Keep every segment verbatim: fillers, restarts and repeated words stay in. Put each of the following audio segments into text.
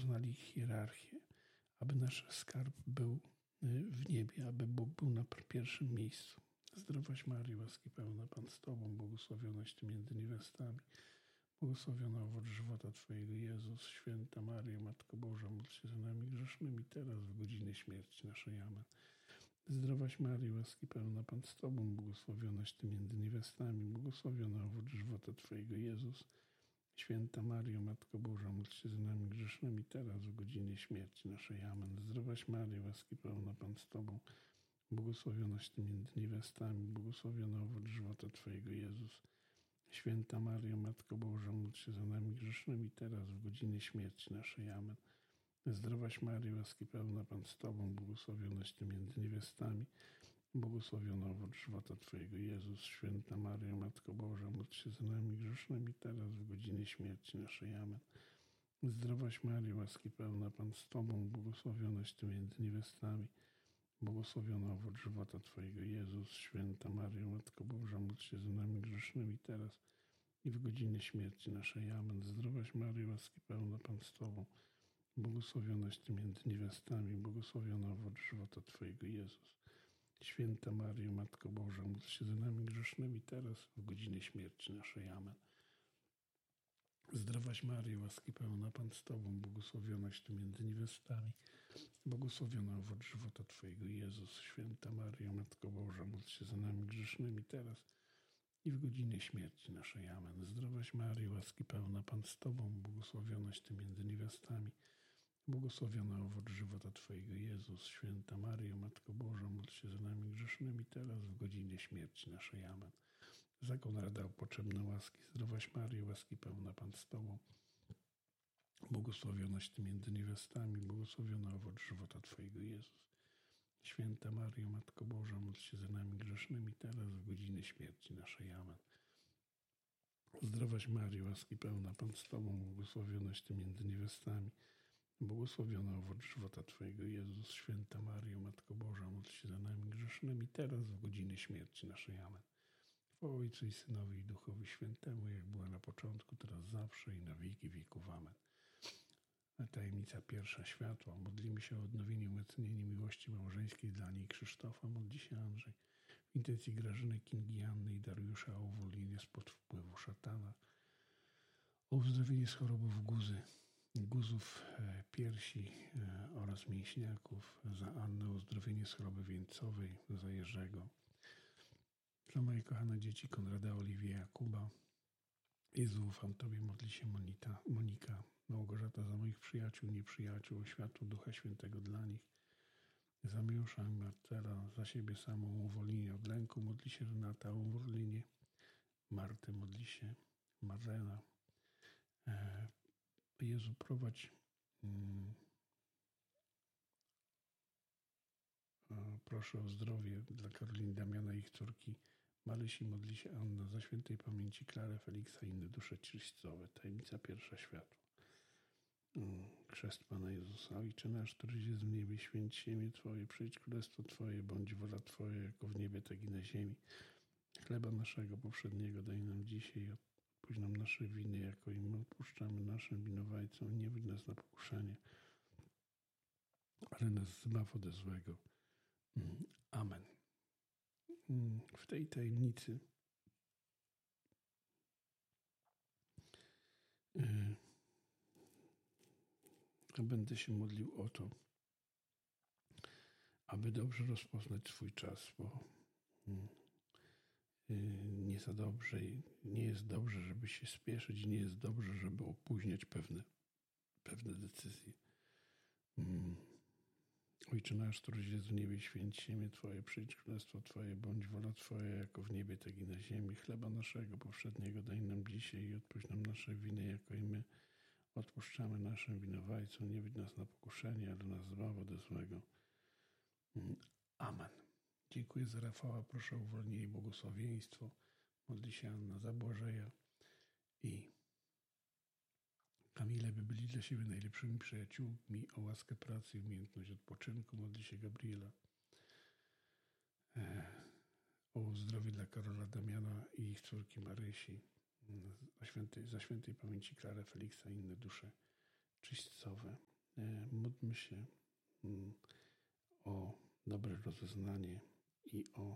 poznali hierarchię, aby nasz skarb był w niebie, aby Bóg był na pierwszym miejscu. Zdrowaś Maryjo, łaski pełna, Pan z Tobą, błogosławionaś Ty między niewiastami, błogosławiony owoc żywota Twojego, Jezus. Święta Maryjo, Matko Boża, módl się za nami grzesznymi, teraz w godzinę śmierci naszej. Amen. Zdrowaś Maryjo, łaski pełna, Pan z Tobą, błogosławionaś Ty między niewiastami, błogosławiony owoc żywota Twojego, Jezus. Święta Maryjo, Matko Boża, módl się za nami grzesznymi, teraz w godzinę śmierci naszej. Amen. Zdrowaś Maryjo, łaski pełna, Pan z Tobą, błogosławionaś Ty między niewiastami, błogosławiony owoc żywota Twojego, Jezus. Święta Maryjo, Matko Boża, módl się za nami grzesznymi, teraz w godzinę śmierci naszej. Amen. Zdrowaś Maryjo, łaski pełna, Pan z Tobą, błogosławionaś Ty między niewiastami, błogosławiony owoc żywota Twojego, Jezus. Święta Maryjo, Matko Boża, módl się za nami grzesznymi, teraz w godzinę śmierci naszej. Amen. Zdrowaś Maryjo, łaski pełna, Pan z Tobą, błogosławionaś Ty między niewiastami, błogosławiony owoc żywota Twojego, Jezus. Święta Maryjo, Matko Boża, módl się za nami grzesznymi, teraz i w godzinę śmierci naszej. Amen. Zdrowaś Maryjo, łaski pełna, Pan z Tobą, błogosławionaś Ty między niewiastami, błogosławiony owoc żywota Twojego, Jezus. Święta Maryjo, Matko Boża, módl się za nami grzesznymi, teraz w godzinę śmierci naszej. Amen. Zdrowaś Maryjo, łaski pełna, Pan z Tobą, błogosławionaś Ty między niewiastami, błogosławiony owoc żywota Twojego, Jezus. Święta Maryjo, Matko Boża, módl się za nami grzesznymi, teraz i w godzinę śmierci naszej. Amen. Zdrowaś Maryjo, łaski pełna, Pan z Tobą, błogosławionaś Ty między niewiastami, błogosławiony owoc żywota Twojego, Jezus. Święta Maryjo, Matko Boża, módl się za nami grzesznymi, teraz w godzinę śmierci naszej. Amen. Zakon radał potrzebne łaski. Zdrowaś Maryjo, łaski pełna, Pan z Tobą, błogosławionaś Ty między niewiastami, błogosławiony owoc żywota Twojego, Jezus. Święta Maryjo, Matko Boża, módl się za nami grzesznymi, teraz w godzinę śmierci naszej. Amen. Zdrowaś Maryjo, łaski pełna, Pan z Tobą, błogosławionaś Ty między niewiastami, błogosławiony owoc żywota Twojego, Jezus. Święta Maryjo, Matko Boża, módl się za nami grzesznymi, teraz w godzinę śmierci naszej. Amen. Chwała Ojcu i Synowi i Duchowi Świętemu, jak była na początku, teraz zawsze i na wieki wieków. Amen. Tajemnica pierwsza, światła. Modlimy się o odnowienie i umocnienie miłości małżeńskiej dla niej Krzysztofa. Modli się Andrzej. W intencji Grażyny, Kingi, Anny i Dariusza o uwolnienie spod wpływu szatana. O uzdrowienie z chorobów guzy, guzów piersi oraz mięśniaków. Za Annę o uzdrowienie z choroby wieńcowej. Za Jerzego. Za moje kochane dzieci Konrada, Oliwię, Jakuba. Jezu, ufam Tobie, modli się Monita, Monika. Małgorzata, za moich przyjaciół, nieprzyjaciół, o światło Ducha Świętego dla nich. Za Miłosza i Marcela, za siebie samą, uwolnienie od lęku, modli się Renata, o uwolnienie Marty, modli się Marzena. Jezu, prowadź, hmm, proszę o zdrowie dla Karoliny, Damiana i ich córki Marysi, modli się Anna, za świętej pamięci Klarę, Feliksa i inne dusze czyścowe. Tajemnica pierwsza, światło. Chrzest Pana Jezusa. Ojcze nasz, któryś jest w niebie, święć się imię Twoje, przyjdź królestwo Twoje, bądź wola Twoja, jako w niebie, tak i na ziemi. Chleba naszego powszedniego daj nam dzisiaj, odpuść nam nasze winy, jako i my odpuszczamy naszym winowajcom. Nie wódź nas na pokuszenie, ale nas zbaw ode złego. Amen. W tej tajemnicy będę się modlił o to, aby dobrze rozpoznać swój czas, bo nie za dobrze, nie jest dobrze, żeby się spieszyć, nie jest dobrze, żeby opóźniać pewne, pewne decyzje. Ojcze nasz, któryś jest w niebie, święć się imię Twoje, przyjdź królestwo Twoje, bądź wola Twoja, jako w niebie, tak i na ziemi. Chleba naszego powszedniego daj nam dzisiaj i odpuść nam nasze winy, jako i my odpuszczamy naszym winowajcom. Nie wódź nas na pokuszenie, ale nas zbaw ode złego. Amen. Dziękuję za Rafała. Proszę o uwolnienie i błogosławieństwo. Modli się Anna za Błażeja i Kamilę, by byli dla siebie najlepszymi przyjaciółmi, o łaskę pracy i umiejętność odpoczynku. Modli się Gabriela. O zdrowie dla Karola, Damiana i ich córki Marysi. Za świętej, za świętej pamięci Klarę, Feliksa i inne dusze czyścowe. Módlmy się o dobre rozeznanie i o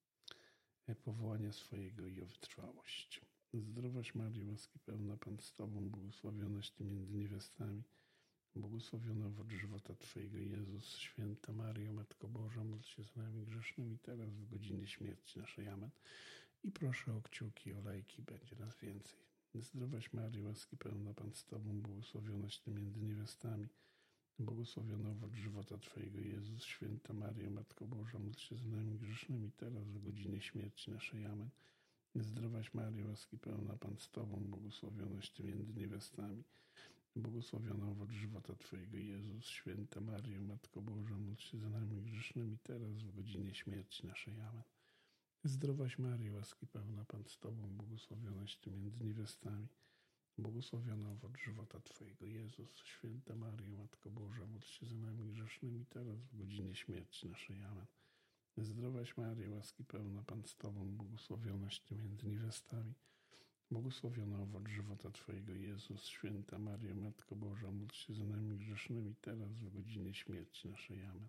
powołania swojego i o wytrwałość. Zdrowaś Maryjo, łaski pełna, Pan z Tobą, błogosławionaś Ty między niewiastami, błogosławiony owoc żywota Twojego, Jezus. Święta Maryjo, Matko Boża, módl się za nami grzesznymi, teraz w godzinie śmierci naszej. Amen. I proszę o kciuki, o lajki, będzie nas więcej. Zdrowaś Maryjo, łaski pełna, Pan z Tobą, błogosławionaś Ty między niewiastami, błogosławiony owoc żywota Twojego, Jezus. Święta Maryjo, Matko Boża, módl się za nami grzesznymi, teraz w godzinie śmierci naszej. Amen. Zdrowaś Maryjo, łaski pełna, Pan z Tobą, błogosławionaś Ty między niewiastami, błogosławiony owoc żywota Twojego, Jezus. Święta Maryjo, Matko Boża, módl się za nami grzesznymi, teraz w godzinie śmierci naszej. Amen. Zdrowaś Maryjo, łaski pełna, Pan z Tobą, błogosławionaś Ty między niewiastami, błogosławiony owoc żywota Twojego, Jezus. Święta Maryjo, Matko Boża, módl się za nami grzesznymi, teraz w godzinie śmierci naszej. Amen. Zdrowaś Maryjo, łaski pełna, Pan z Tobą, błogosławionaś Ty między niewiastami, błogosławiony owoc żywota Twojego, Jezus. Święta Maryjo, Matko Boża, módl się za nami grzesznymi, teraz w godzinie śmierci naszej. Amen.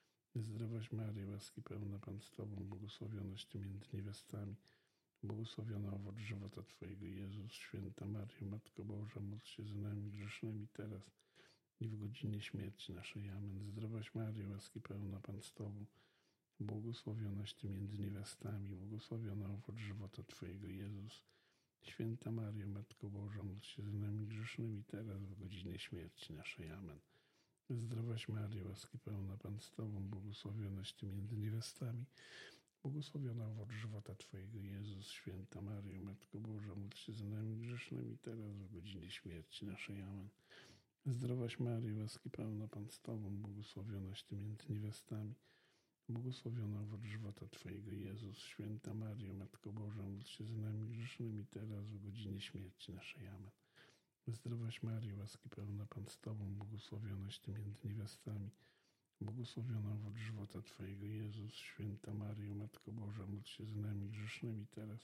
Zdrowaś Maryjo, łaski pełna, Pan z Tobą, błogosławionaś Ty między niewiastami, błogosławiony owoc żywota Twojego, Jezus. Święta Maryjo, Matko Boża, módl się za nami grzesznymi, teraz i w godzinie śmierci naszej. Amen. Zdrowaś Maryjo, łaski pełna, Pan z Tobą, błogosławionaś Ty między niewiastami, błogosławiony owoc żywota Twojego, Jezus. Święta Maryjo, Matko Boża, módl się za nami grzesznymi, teraz w godzinie śmierci naszej. Amen. Zdrowaś Maryjo, łaski pełna, Pan z Tobą, błogosławionaś Ty między niewiastami, błogosławiony owoc żywota Twojego, Jezus. Święta Maryjo, Matko Boża, módl się za nami grzesznymi, teraz w godzinie śmierci naszej. Amen. Zdrowaś Maryjo, łaski pełna, Pan z Tobą, błogosławionaś Ty między niewiastami, błogosławiony owoc żywota Twojego, Jezus. Święta Maryjo, Matko Boża, módl się za nami grzesznymi, teraz w godzinie śmierci naszej. Amen. Zdrowaś Maryjo, łaski pełna, Pan z Tobą, błogosławionaś Ty między niewiastami, błogosławiony owoc żywota Twojego, Jezus. Święta Maryjo, Matko Boża, módl się za nami grzesznymi, teraz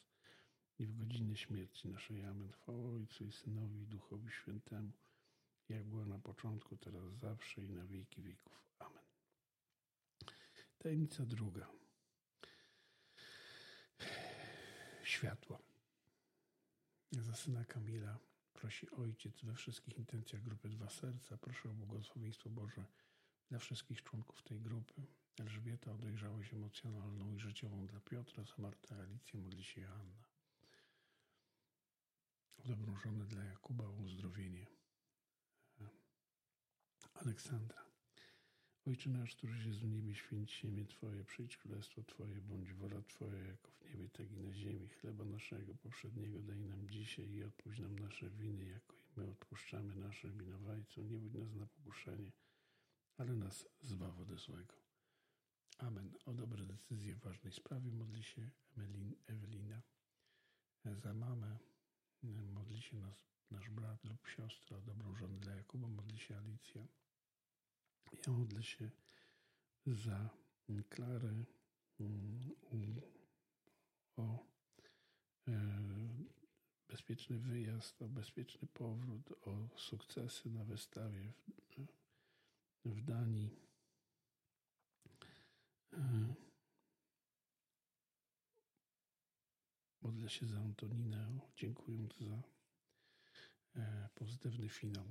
i w godzinie śmierci naszej. Amen. Chwała Ojcu i Synowi i Duchowi Świętemu, jak była na początku, teraz, zawsze i na wieki wieków. Amen. Tajemnica druga. Światło. Za syna Kamila prosi Ojciec we wszystkich intencjach grupy Dwa Serca. Proszę o błogosławieństwo Boże dla wszystkich członków tej grupy. Elżbieta o dojrzałość emocjonalną i życiową dla Piotra, za Martę, Alicję, modli się Joanna. O dobrą żonę dla Jakuba, o uzdrowienie Aleksandra. Ojcze nasz, któryś jest w niebie, święć się imię Twoje, przyjdź królestwo Twoje, bądź wola Twoja, jako w niebie, tak i na ziemi. Chleba naszego powszedniego daj nam dzisiaj i odpuść nam nasze winy, jako i my odpuszczamy naszym winowajcom. Nie wódź nas na pokuszenie, ale nas zbaw ode złego. Amen. O dobre decyzje w ważnej sprawie modli się Ewelina. Za mamę modli się nas, nasz brat lub siostra. O dobrą żonę dla Jakuba modli się Alicja. Ja modlę się za Klarę, o bezpieczny wyjazd, o bezpieczny powrót, o sukcesy na wystawie w, w Danii. Modlę się za Antoninę, dziękując za pozytywny finał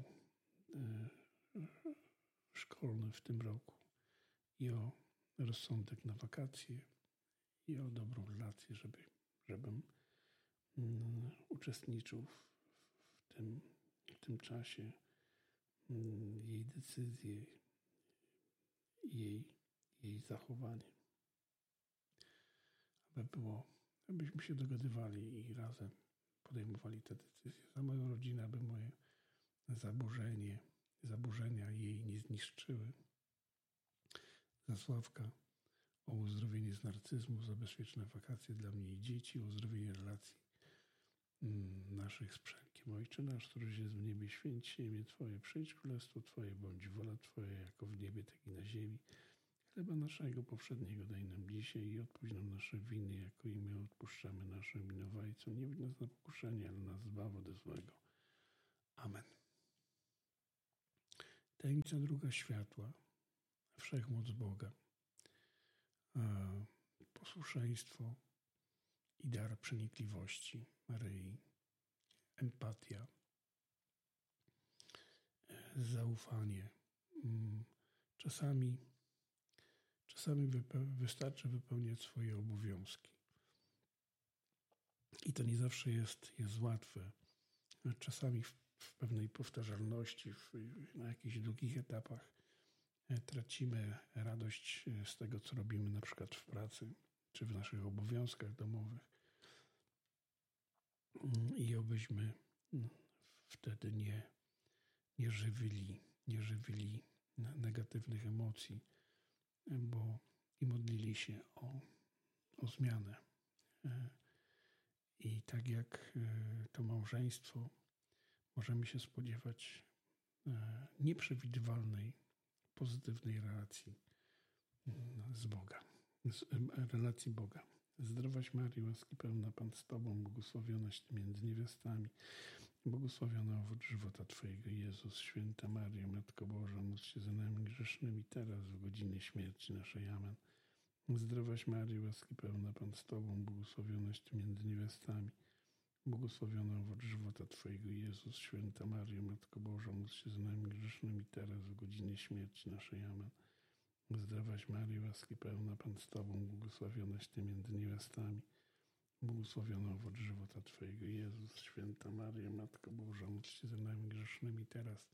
szkolny w tym roku i o rozsądek na wakacje i o dobrą relację, żeby, żebym um, uczestniczył w, w, tym, w tym czasie, um, jej decyzje, jej, jej zachowanie. Aby było, abyśmy się dogadywali i razem podejmowali te decyzje. Za moją rodzinę, aby moje zaburzenie, zaburzenia jej nie zniszczyły. Za Sławka o uzdrowienie z narcyzmu, za bezpieczne wakacje dla mnie i dzieci, o uzdrowienie relacji mm, naszych z Przemkiem. Ojcze nasz, któryś jest w niebie, święć się imię Twoje, przyjdź królestwo Twoje, bądź wola Twoja, jako w niebie, tak i na ziemi. Chleba naszego powszedniego daj nam dzisiaj i odpuść nam nasze winy, jako i my odpuszczamy naszym winowajcom. Nie wódź nas na pokuszenie, ale nas zbaw ode złego. Amen. Tajemnica druga światła, wszechmoc Boga, posłuszeństwo i dar przenikliwości Maryi, empatia, zaufanie. Czasami, czasami wype- wystarczy wypełniać swoje obowiązki. I to nie zawsze jest, jest łatwe. Czasami w, w pewnej powtarzalności, w, na jakichś długich etapach tracimy radość z tego, co robimy na przykład w pracy, czy w naszych obowiązkach domowych. I obyśmy wtedy nie, nie żywili, nie żywili negatywnych emocji, bo i modlili się o, o zmianę. I tak jak to małżeństwo, możemy się spodziewać nieprzewidywalnej, pozytywnej relacji z Boga, z relacji Boga. Zdrowaś Maryjo, łaski pełna, Pan z Tobą, błogosławionaś Ty między niewiastami, błogosławiony owoc żywota Twojego, Jezus. Święta Maryjo, Matko Boża, módl się za nami grzesznymi, teraz w godzinie śmierci naszej. Amen. Zdrowaś Maryjo, łaski pełna, Pan z Tobą, błogosławionaś Ty między niewiastami, błogosławiony owoc żywota Twojego, Jezus. Święta Maryjo, Matko Boża, módl się za nami grzesznymi, teraz w godzinie śmierci naszej. Amen. Zdrowaś Maryjo, łaski pełna, Pan z Tobą, błogosławionaś Ty między niewiastami, błogosławiony owoc żywota Twojego, Jezus. Święta Maryjo, Matko Boża, módl się za nami grzesznymi, teraz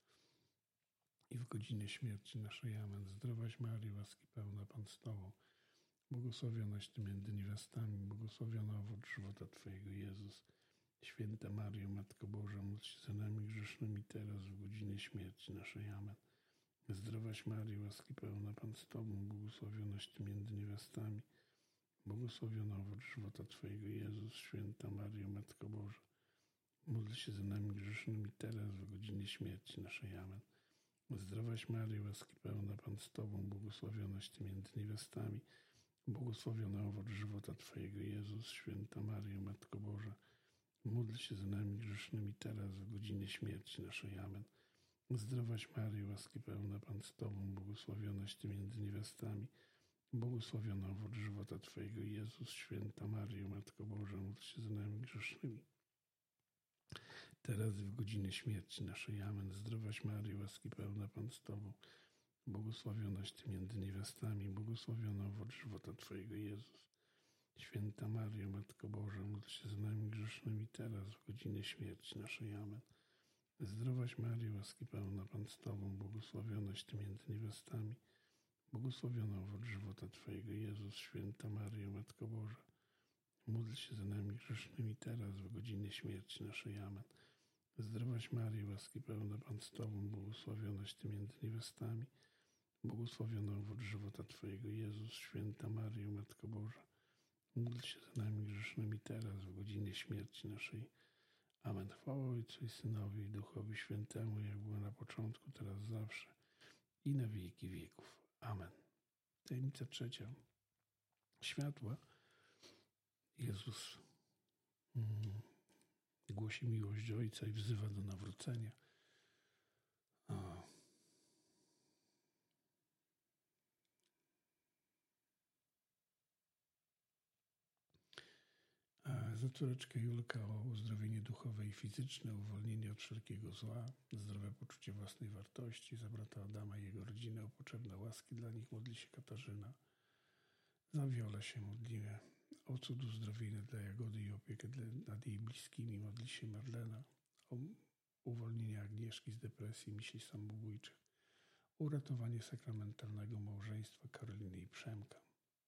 i w godzinie śmierci naszej. Amen. Zdrowaś Maryjo, łaski pełna, Pan z Tobą, błogosławionaś Ty między niewiastami, błogosławiony owoc żywota Twojego, Jezus. Święta Maryjo, Matko Boża, módl się za nami grzesznymi, teraz w godzinie śmierci naszej. Amen. Zdrowaś Maryjo, łaski pełna, Pan z Tobą, błogosławionaś Ty między niewiastami, błogosławiony owoc żywota Twojego, Jezus. Święta Maryjo, Matko Boża, módl się za nami grzesznymi, teraz w godzinie śmierci naszej. Amen. Zdrowaś Maryjo, łaski pełna, Pan z Tobą, błogosławionaś Ty między niewiastami, błogosławiony owoc żywota Twojego, Jezus. Święta Maryjo, Matko Boża, módl się za nami grzesznymi, teraz w godzinie śmierci naszej. Amen. Zdrowaś Maryjo, łaski pełna, Pan z Tobą, błogosławionaś Ty między niewiastami, błogosławiony owoc żywota Twojego, Jezus. Święta Maryjo, Matko Boża, módl się za nami grzesznymi, teraz i w godzinie śmierci naszej. Amen. Zdrowaś Maryjo, łaski pełna, Pan z Tobą, błogosławionaś Ty między niewiastami, błogosławiony owoc żywota Twojego, Jezus. Święta Maryjo, Matko Boża, módl się za nami grzesznymi, teraz w godzinie śmierci naszej. Amen. Zdrowaś Maryjo, łaski pełna, Pan z Tobą, błogosławionaś Ty między niewiastami, błogosławiony owoc żywota Twojego, Jezus. Święta Maryjo, Matko Boża, módl się za nami grzesznymi, teraz w godzinie śmierci naszej. Amen. Zdrowaś Maryjo, łaski pełna, Pan z Tobą, błogosławionaś Ty między niewiastami, błogosławiony owoc żywota Twojego, Jezus. Święta Maryjo, Matko Boża, módl się za nami grzesznymi, teraz w godzinie śmierci naszej. Amen. Chwała Ojcu i Synowi i Duchowi Świętemu, jak było na początku, teraz zawsze i na wieki wieków. Amen. Tajemnica trzecia. Światła. Jezus mm, głosi miłość Ojca i wzywa do nawrócenia. A. A za córeczkę Julkę o uzdrowienie duchowe i fizyczne, uwolnienie od wszelkiego zła, zdrowe poczucie własnej wartości, za brata Adama i jego rodzinę o potrzebne łaski dla nich modli się Katarzyna. Za Wiolę się modlimy. O cud uzdrowienia dla Jagody i opiekę nad jej bliskimi modli się Marlena. O uwolnienie Agnieszki z depresji, myśli samobójczych. Uratowanie sakramentalnego małżeństwa Karoliny i Przemka.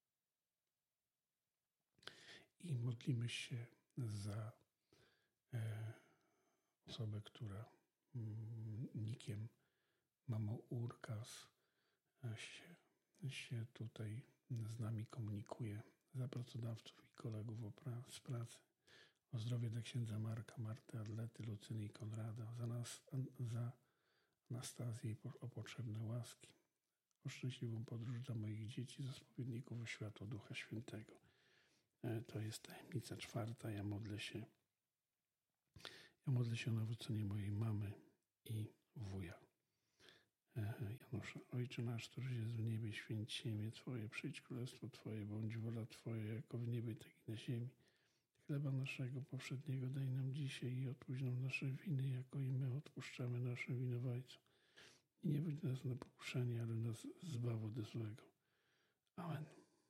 I modlimy się za e, osobę, która mm, nikiem Mamo Urkas e, się, się tutaj z nami komunikuje, za pracodawców i kolegów o pra- z pracy, o zdrowie dla księdza Marka, Marty, Adlety, Lucyny i Konrada, za nas, za Anastazję i po, o potrzebne łaski, o szczęśliwą podróż dla moich dzieci, za spowiedników o światło Ducha Świętego. E, to jest tajemnica czwarta. Ja modlę się, ja modlę się o nawrócenie mojej mamy i wuja. Janusza. Ojcze nasz, któryś jest w niebie, święć się imię Twoje, przyjdź królestwo Twoje, bądź wola Twoja, jako w niebie, tak i na ziemi. Chleba naszego powszedniego daj nam dzisiaj i odpuść nam nasze winy, jako i my odpuszczamy naszym winowajcom. I nie wódź nas na pokuszenie, ale nas zbaw od złego. Amen.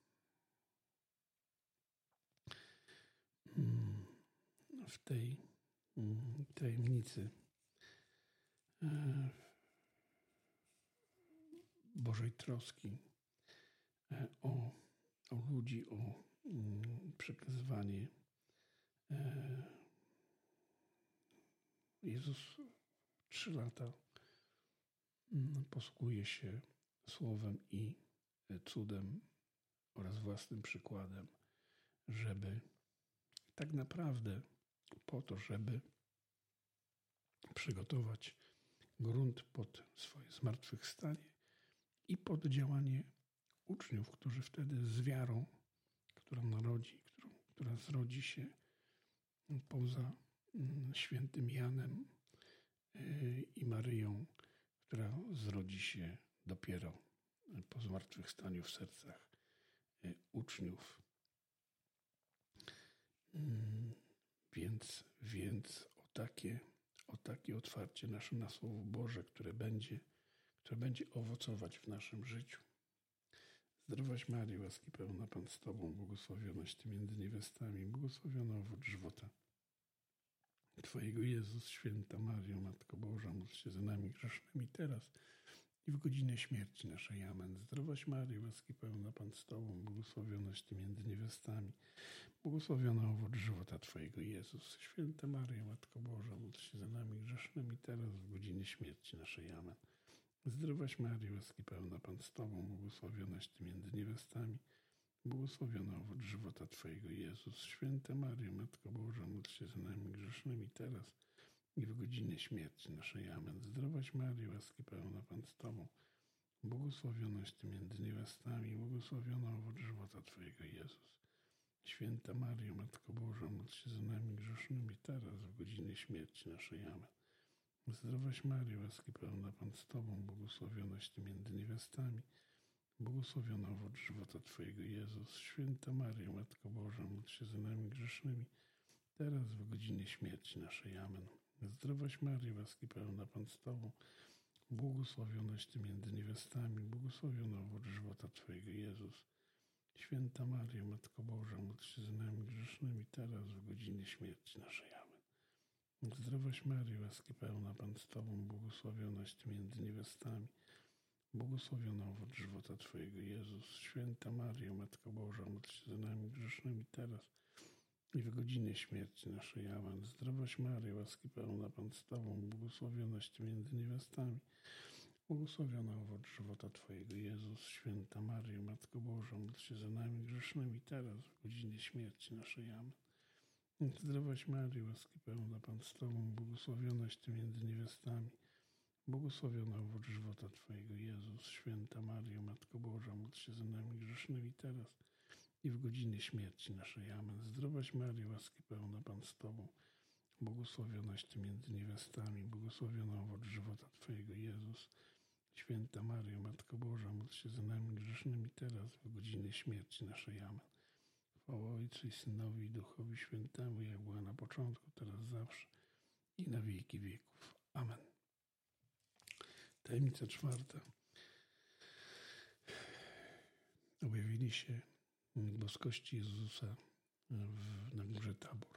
W tej tajemnicy Bożej troski o, o ludzi, o przekazywanie. Jezus trzy lata posługuje się słowem i cudem oraz własnym przykładem, żeby tak naprawdę po to, żeby przygotować grunt pod swoje zmartwychwstanie i pod działanie uczniów, którzy wtedy z wiarą, która narodzi, którą, która zrodzi się poza świętym Janem i Maryją, która zrodzi się dopiero po zmartwychwstaniu w sercach uczniów. Więc, więc o takie, o takie otwarcie nasze na Słowo Boże, które będzie, które będzie owocować w naszym życiu. Zdrowaś Maryjo, łaski pełna Pan z Tobą, błogosławionaś Ty między niewiastami, błogosławiona owoc żywota Twojego Jezus. Święta Maryjo, Matko Boża, módl się za nami grzesznymi teraz i w godzinę śmierci naszej. Amen. Zdrowaś Maryjo, łaski pełna Pan z Tobą, błogosławionaś Ty między niewiastami, błogosławiona owoc żywota Twojego Jezus. Święta Maryjo, Matko Boża, módl się za nami grzesznymi teraz w godzinę śmierci naszej. Amen. Zdrowaś Maryjo, łaski pełna Pan z Tobą, błogosławionaś Ty między niewiastami, błogosławiona owoc żywota Twojego Jezus. Święta Maryjo, Matko Boża, módl się za nami grzesznymi teraz i w godzinę śmierci naszej. Amen. Zdrowaś Maryjo, łaski pełna Pan z Tobą, błogosławionaś Ty między niewiastami, błogosławiona owoc żywota Twojego Jezus. Święta Maryjo, Matko Boża, módl się za nami grzesznymi teraz w godzinę śmierci naszej. Amen. Zdrowaś Maryjo, łaski pełna Pan z Tobą, błogosławionaś Ty między niewiastami, błogosławiona owoc żywota Twojego Jezus. Święta Maryjo, Matko Boża, módl się za nami grzesznymi, teraz w godzinę śmierci naszej. Amen. Zdrowaś Maryjo, łaski pełna Pan z Tobą, błogosławionaś Ty między niewiastami, błogosławiona owoc żywota Twojego Jezus. Święta Maryjo, Matko Boża, módl się za nami grzesznymi, teraz w godzinę śmierci naszej. Amen. Zdrowaś Maryjo, łaski pełna Pan z Tobą, błogosławionaś Ty między niewiastami, błogosławiona owoc żywota Twojego Jezus. Święta Maryjo, Matko Boża, módl się za nami grzesznymi teraz i w godzinę śmierci naszej. Amen. Zdrowaś Maryjo, łaski pełna Pan z Tobą, błogosławionaś Ty między niewiastami, błogosławiona owoc żywota Twojego Jezus. Święta Maryjo, Matko Boża, módl się za nami grzesznymi teraz w godzinę śmierci naszej. Amen. Zdrowaś Maryjo, łaski pełna Pan z Tobą, błogosławionaś Ty między niewiastami, błogosławiona owoc żywota Twojego Jezus. Święta Maryjo, Matko Boża, módl się za nami grzesznymi teraz i w godzinę śmierci naszej. Amen. Zdrowaś Maryjo, łaski pełna Pan z Tobą, błogosławionaś Ty między niewiastami, błogosławiona owoc żywota Twojego Jezus. Święta Maryjo, Matko Boża, módl się za nami grzesznymi teraz w godzinę śmierci naszej. Amen. Chwała Ojcu i Synowi i Duchowi Świętemu, jak była na początku, teraz zawsze i na wieki wieków. Amen. Tajemnica czwarta. Objawili się boskości Jezusa w, na górze Tabor.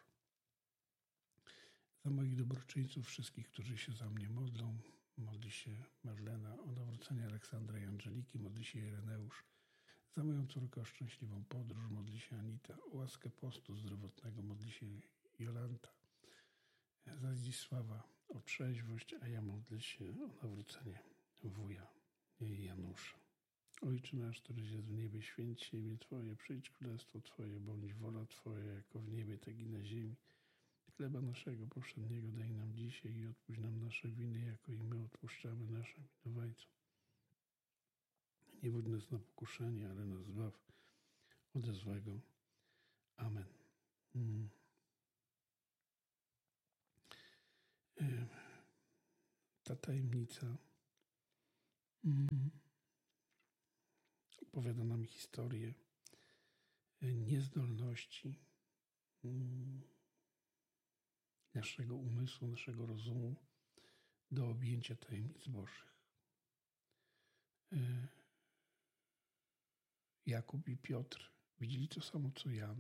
Za moich dobroczyńców, wszystkich, którzy się za mnie modlą, modli się Marlena o nawrócenie Aleksandra i Angeliki, modli się Ireneusz. Za moją córkę o szczęśliwą podróż modli się Anita, o łaskę postu zdrowotnego modli się Jolanta. Za Zdzisława o trzeźwość, a ja modlę się o nawrócenie wuja Janusza. Ojcze nasz, któryś jest w niebie, święć się imię Twoje, przyjdź królestwo Twoje, bądź wola Twoja, jako w niebie, tak i na ziemi. Chleba naszego powszedniego daj nam dzisiaj i odpuść nam nasze winy, jako i my odpuszczamy naszym winowajcom. Nie wódź nas na pokuszenie, ale nas zbaw ode złego. Amen. Hmm. Ta tajemnica mm, opowiada nam historię niezdolności mm, naszego umysłu, naszego rozumu do objęcia tajemnic Bożych. Jakub i Piotr widzieli to samo co Jan,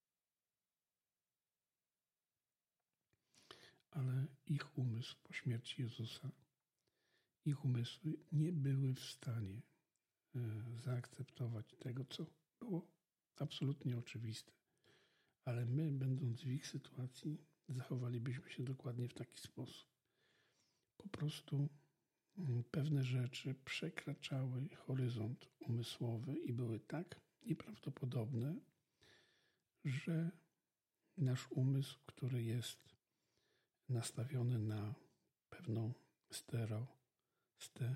ale ich umysł po śmierci Jezusa, ich umysły nie były w stanie zaakceptować tego, co było absolutnie oczywiste. Ale my, będąc w ich sytuacji, zachowalibyśmy się dokładnie w taki sposób. Po prostu pewne rzeczy przekraczały horyzont umysłowy i były tak nieprawdopodobne, że nasz umysł, który jest nastawiony na pewną stereo, ste,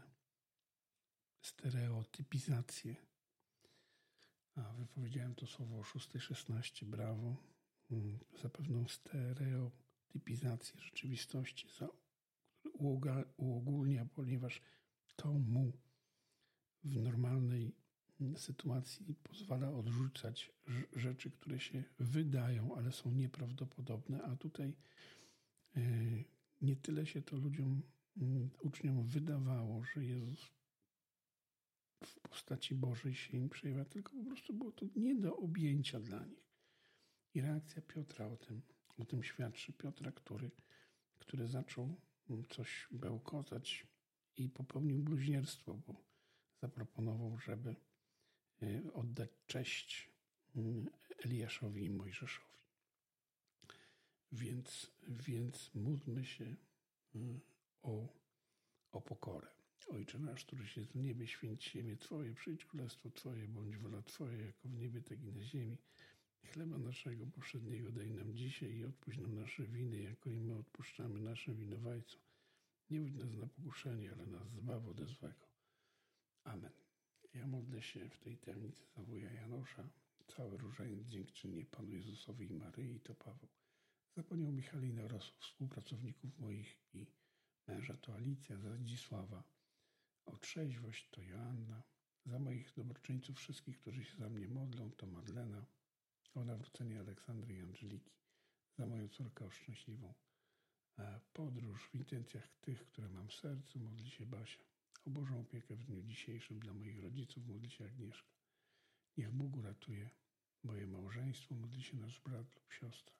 stereotypizację, a wypowiedziałem to słowo o szósta szesnaście, brawo, za pewną stereotypizację rzeczywistości, za uogólnia, ponieważ to mu w normalnej sytuacji pozwala odrzucać rzeczy, które się wydają, ale są nieprawdopodobne, a tutaj nie tyle się to ludziom, uczniom wydawało, że Jezus w postaci Bożej się im przejawia, tylko po prostu było to nie do objęcia dla nich. I reakcja Piotra o tym, o tym świadczy. Piotra, który, który zaczął coś bełkotać i popełnił bluźnierstwo, bo zaproponował, żeby oddać cześć Eliaszowi i Mojżeszowi. Więc, więc módlmy się o, o pokorę. Ojcze nasz, któryś jest w niebie, święć się imię Twoje, przyjdź królestwo Twoje, bądź wola Twoja, jako w niebie, tak i na ziemi. Chleba naszego powszedniego daj nam dzisiaj i odpuść nam nasze winy, jako i my odpuszczamy naszym winowajcom. Nie wódź nas na pokuszenie, ale nas zbaw ode złego. Amen. Ja modlę się w tej tajemnicy za wuja Janosza. Cały różaniec dziękczynnie Panu Jezusowi i Maryi, to Paweł. Za panią Michalinę oraz współpracowników moich i męża to Alicja, za Zdzisława. O trzeźwość to Joanna. Za moich dobroczyńców wszystkich, którzy się za mnie modlą, to Madlena. O nawrócenie Aleksandry i Angeliki. Za moją córkę o szczęśliwą podróż w intencjach tych, które mam w sercu, modli się Basia. O Bożą opiekę w dniu dzisiejszym dla moich rodziców modli się Agnieszka. Niech Bóg uratuje moje małżeństwo, modli się nasz brat lub siostra.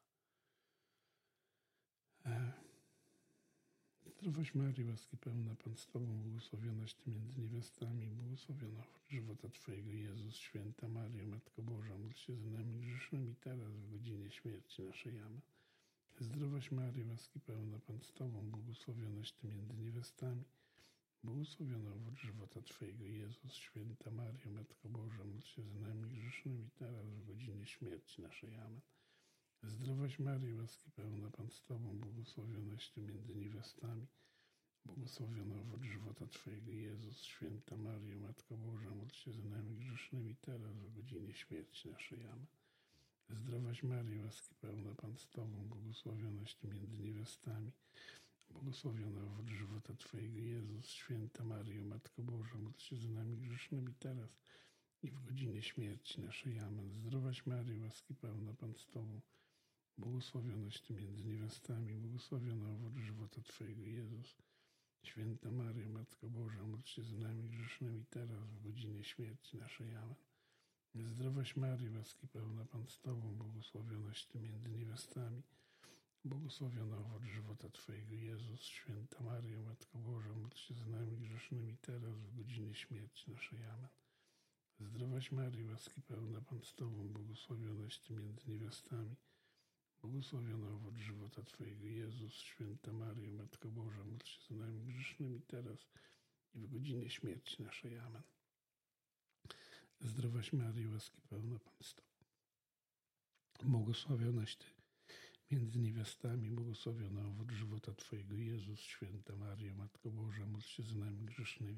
Zdrowaś Maryjo, łaski pełna, Pan z Tobą, błogosławionaś Ty między niewiastami, błogosławiona owoc żywota Twojego, Jezus. Święta Maryjo, Matko Boża, módl się za nami grzesznymi teraz, w godzinie śmierci naszej. Amen. Zdrowaś Maryjo, łaski pełna, Pan z Tobą, błogosławionaś Ty między niewiastami, błogosławiona owoc żywota Twojego, Jezus. Święta Maryjo, Matko Boża, módl się za nami grzesznymi teraz, w godzinie śmierci naszej. Amen. Zdrowaś Maryjo, łaski pełna, Pan z Tobą, błogosławionaś Ty między niewiastami, błogosławiona owoc żywota Twojego, Jezus. Święta Maryjo, Matko Boża, módl się za nami grzesznymi teraz, w godzinie śmierci naszej. Amen. Zdrowaś Maryjo, łaski pełna, Pan z Tobą, błogosławionaś Ty między niewiastami, błogosławiona owoc żywota Twojego, Jezus. Święta Maryjo, Matko Boża, módl się za nami grzesznymi teraz i w godzinie śmierci naszej. Amen. Zdrowaś Maryjo, łaski pełna, Pan z Tobą, błogosławionaś Ty między niewiastami, błogosławiona owoc żywota Twojego, Jezus. Święta Maryjo, Matko Boża, módl się za nami grzesznymi teraz, w godzinie śmierci naszej. Amen. Zdrowaś Maryjo, łaski pełna, Pan z Tobą, błogosławionaś Ty między niewiastami, błogosławiona owoc żywota Twojego, Jezus. Święta Maryjo, Matko Boża, módl się za nami grzesznymi teraz, w godzinie śmierci naszej. Amen. Zdrowaś Maryjo, łaski pełna, Pan z Tobą, błogosławionaś Ty między niewiastami, błogosławiona owoc żywota Twojego, Jezus. Święta Maryjo, Matko Boża, módl się za nami grzesznymi teraz i w godzinie śmierci naszej. Amen. Zdrowaś Maryjo, łaski pełna, Pan z Tobą, błogosławionaś Ty między niewiastami, błogosławiona owoc żywota Twojego, Jezus. Święta Maryjo, Matko Boża, módl się za nami grzesznymi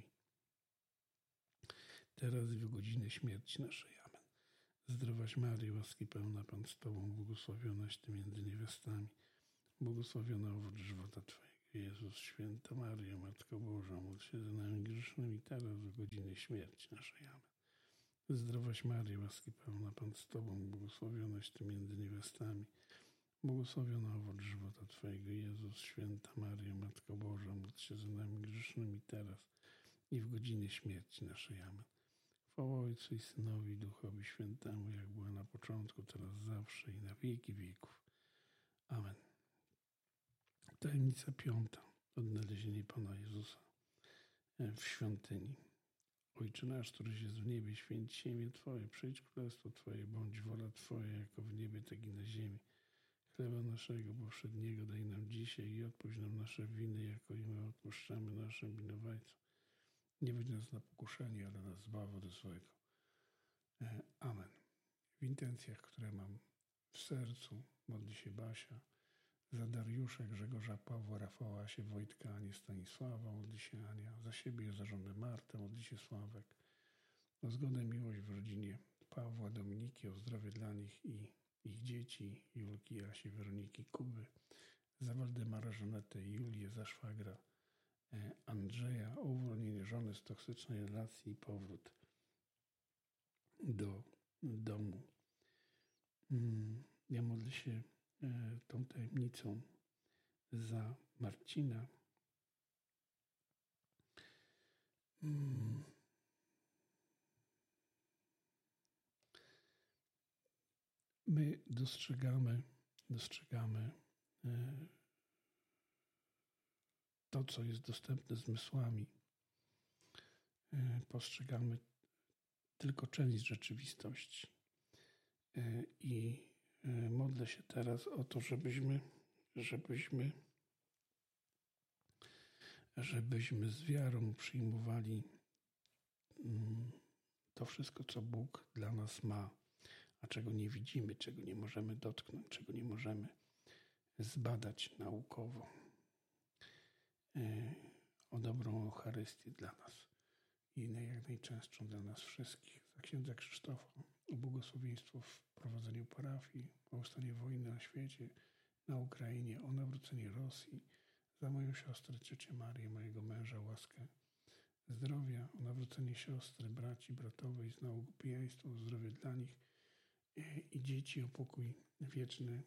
teraz i w godzinę śmierci naszej. Amen. Zdrowaś Maryjo, łaski pełna, Pan z Tobą, błogosławionaś Ty między niewiastami, błogosławiona owoc żywota Twojego, Jezus, święta Maryjo, Matko Boża, módl się za nami grzesznymi, teraz w godzinę śmierci naszej. Amen. Zdrowaś Maryjo, łaski pełna, Pan z Tobą, błogosławionaś Ty między niewiastami, błogosławiony owoc żywota Twojego, Jezus, święta Maryjo, Matko Boża, módl się za nami grzesznymi, teraz i w godzinę śmierci naszej. Amen. Chwała Ojcu i Synowi i Duchowi Świętemu, jak była na początku, teraz zawsze i na wieki wieków. Amen. Tajemnica piąta. Odnalezienie Pana Jezusa w świątyni. Ojcze nasz, któryś jest w niebie, święć się imię Twoje, przyjdź królestwo Twoje, bądź wola Twoja, jako w niebie, tak i na ziemi. Chleba naszego powszedniego daj nam dzisiaj i odpuść nam nasze winy, jako i my odpuszczamy naszym winowajcom. Nie wódź nas na pokuszenie, ale nas zbaw od złego. Amen. W intencjach, które mam w sercu, modli się Basia, za Dariusza, Grzegorza, Pawła, Rafała, Asię, Wojtka, Anię, Stanisława, modli się Ania, za siebie, za żonę Martę, modli się Sławek, o zgodę, miłość w rodzinie Pawła, Dominiki, o zdrowie dla nich i ich dzieci, Julki, Asi, Weroniki, Kuby, za Waldemara, Żanetę i Julię, za szwagra Andrzeja, o uwolnienie żony z toksycznej relacji i powrót do domu. Ja modlę się tą tajemnicą za Marcina. My dostrzegamy, dostrzegamy to, co jest dostępne zmysłami. Postrzegamy tylko część rzeczywistości. I modlę się teraz o to, żebyśmy, żebyśmy, żebyśmy z wiarą przyjmowali to wszystko, co Bóg dla nas ma, a czego nie widzimy, czego nie możemy dotknąć, czego nie możemy zbadać naukowo. O dobrą Eucharystię dla nas i jak najczęstszą dla nas wszystkich. Za księdza Krzysztofa, o błogosławieństwo w prowadzeniu parafii, o ustanie wojny na świecie, na Ukrainie, o nawrócenie Rosji, za moją siostrę Ciocię Marię, mojego męża, łaskę zdrowia, o nawrócenie siostry, braci, bratowej, znowu pijaństwo, o zdrowie dla nich i dzieci, o pokój wieczny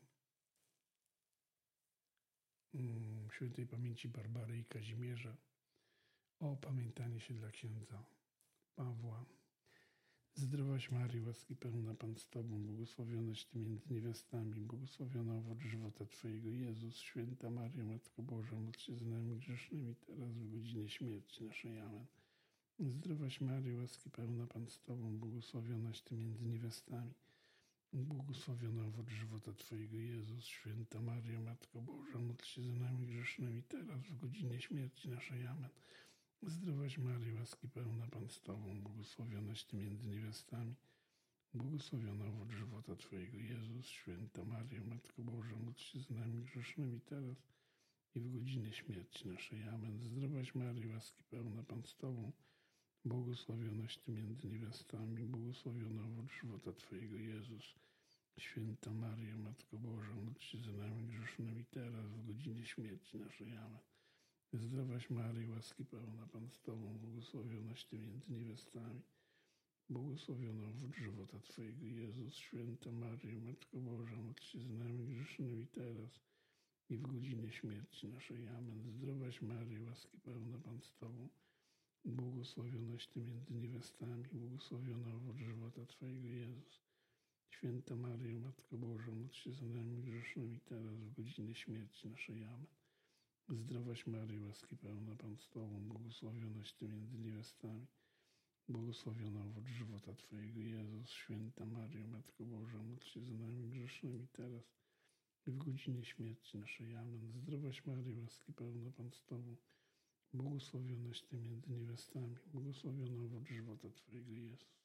świętej pamięci Barbary i Kazimierza, o opamiętanie się dla księdza Pawła. Zdrowaś Maryjo, łaski pełna, Pan z Tobą, błogosławionaś Ty między niewiastami, błogosławiony owoc żywota Twojego, Jezus. Święta Maryjo, Matko Boża, módl się za nami grzesznymi, teraz w godzinie śmierci naszej. Amen. Zdrowaś Maryjo, łaski pełna, Pan z Tobą, błogosławionaś Ty między niewiastami, błogosławiony owoc żywota Twojego, Jezus. Święta Maryjo, Matko Boża, módl się za nami grzesznymi, teraz w godzinie śmierci naszej. Amen. Zdrowaś Maryjo, łaski pełna, Pan z Tobą, błogosławionaś Ty między niewiastami, błogosławiony owoc żywota Twojego, Jezus. Święta Maryjo, Matko Boża, módl się za nami grzesznymi, teraz i w godzinę śmierci naszej. Amen. Zdrowaś Maryjo, łaski pełna, Pan z Tobą, błogosławionaś Ty między niewiastami, błogosławiony owoc żywota Twojego, Jezus. Święta Maryjo, Matko Boża, módl się za nami grzesznymi, teraz w godzinie śmierci naszej. Amen. Zdrowaś Maryjo, łaski pełna, Pan z Tobą, błogosławionaś Ty między niewiastami, błogosławiony owoc żywota Twojego, Jezus. Święta Maryjo, Matko Boża, módl się za nami grzesznymi, teraz i w godzinie śmierci naszej. Amen. Zdrowaś Maryjo, łaski pełna, Pan z Tobą, błogosławionaś Ty między niewiastami, błogosławiony owoc żywota Twojego, Jezus. Święta Maryjo, Matko Boża, módl się za nami grzesznymi, teraz w godzinę śmierci naszej. Amen. Zdrowaś Maryjo, łaski pełna, Pan z Tobą, błogosławionaś Ty między niewiastami, błogosławiony owoc żywota Twojego, Jezus. Święta Maryjo, Matko Boża, módl się za nami grzesznymi, teraz i w godzinie śmierci naszej. Amen. Zdrowaś Maryjo, łaski pełna, Pan z Tobą, błogosławionaś Ty między niewiastami, błogosławiony owoc żywota Twojego, Jezus.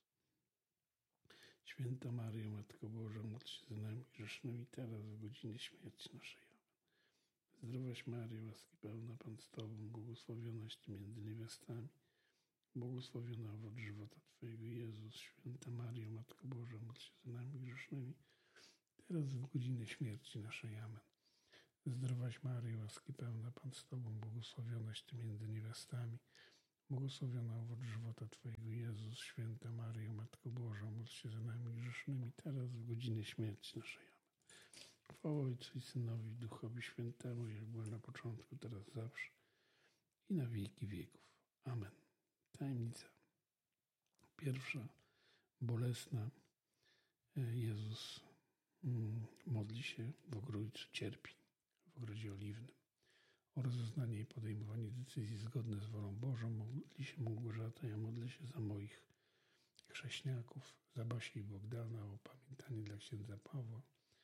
Święta Maryjo, Matko Boża, módl się za nami grzesznymi, teraz w godzinie śmierci naszej. Amen. Zdrowaś Maryjo, łaski pełna, Pan z Tobą, błogosławionaś Ty między niewiastami, błogosławiony owoc żywota Twojego, Jezus. Święta Maryjo, Matko Boża, módl się za nami grzesznymi, teraz w godzinę śmierci naszej. Amen. Zdrowaś Maryjo, łaski pełna, Pan z Tobą, błogosławionaś Ty między niewiastami, błogosławiona owoc żywota Twojego, Jezus. Święta Maryjo, Matko Boża, módl się za nami grzesznymi, teraz w godzinę śmierci naszej. Amen. Chwała Ojcu i Synowi, i Duchowi Świętemu, jak była na początku, teraz zawsze i na wieki wieków. Amen. Tajemnica pierwsza, bolesna. Jezus modli się w ogrójcu, cierpi w ogrodzie oliwnym. O rozeznanie i podejmowanie decyzji zgodne z wolą Bożą modli się Małgorzata. Ja modlę się za moich chrześniaków, za Basię i Bogdana, o pamiętanie dla księdza Pawła,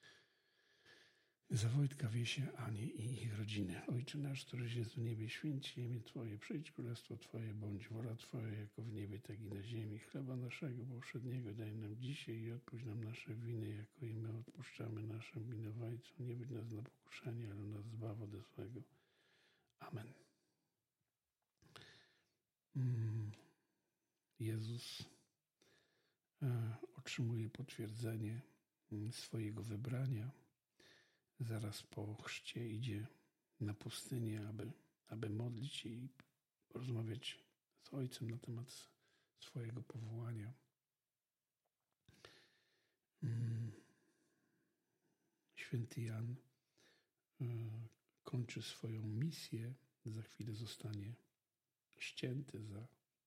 za Wojtka, Wiesię, Anię i ich rodziny. Ojcze nasz, któryś jest w niebie, święć się imię Twoje, przyjdź królestwo Twoje, bądź wola Twoja, jako w niebie, tak i na ziemi. Chleba naszego powszedniego daj nam dzisiaj i odpuść nam nasze winy, jako i my odpuszczamy naszym winowajcom. Nie wódź nas na pokuszenie, ale nas zbaw ode złego. Amen. Jezus otrzymuje potwierdzenie swojego wybrania. Zaraz po chrzcie idzie na pustynię, aby, aby modlić się i rozmawiać z Ojcem na temat swojego powołania. Święty Jan kończy swoją misję, za chwilę zostanie ścięty za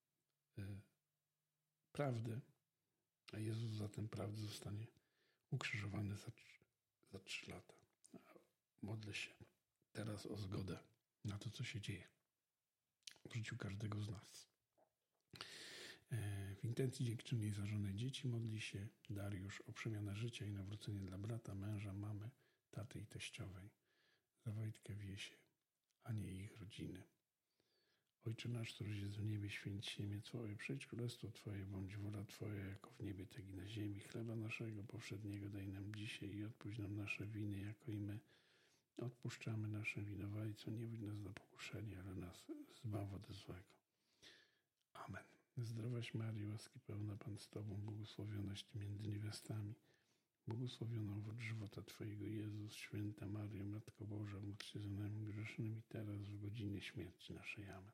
prawdę, a Jezus za tę prawdę zostanie ukrzyżowany za, za trzy lata. Modlę się teraz o zgodę na to, co się dzieje w życiu każdego z nas. W intencji dziękczynnej za żonę dzieci modli się Dariusz o przemianę życia i nawrócenie dla brata, męża, mamy, taty i teściowej. Za Wojtkę, Wiesię, Anię i ich rodziny. Ojcze nasz, któryś jest w niebie, święć się imię Twoje, przyjdź królestwo Twoje, bądź wola Twoja, jako w niebie, tak i na ziemi. Chleba naszego powszedniego daj nam dzisiaj i odpuść nam nasze winy, jako i my odpuszczamy naszym winowajcom. Nie wódź nas na pokuszenie, ale nas zbaw ode złego. Amen. Zdrowaś Maryjo, łaski pełna, Pan z Tobą, błogosławionaś Ty między niewiastami, błogosławiona owoc żywota Twojego, Jezus. Święta Maryjo, Matko Boża, módl się za nami grzesznymi, teraz w godzinie śmierci naszej. Amen.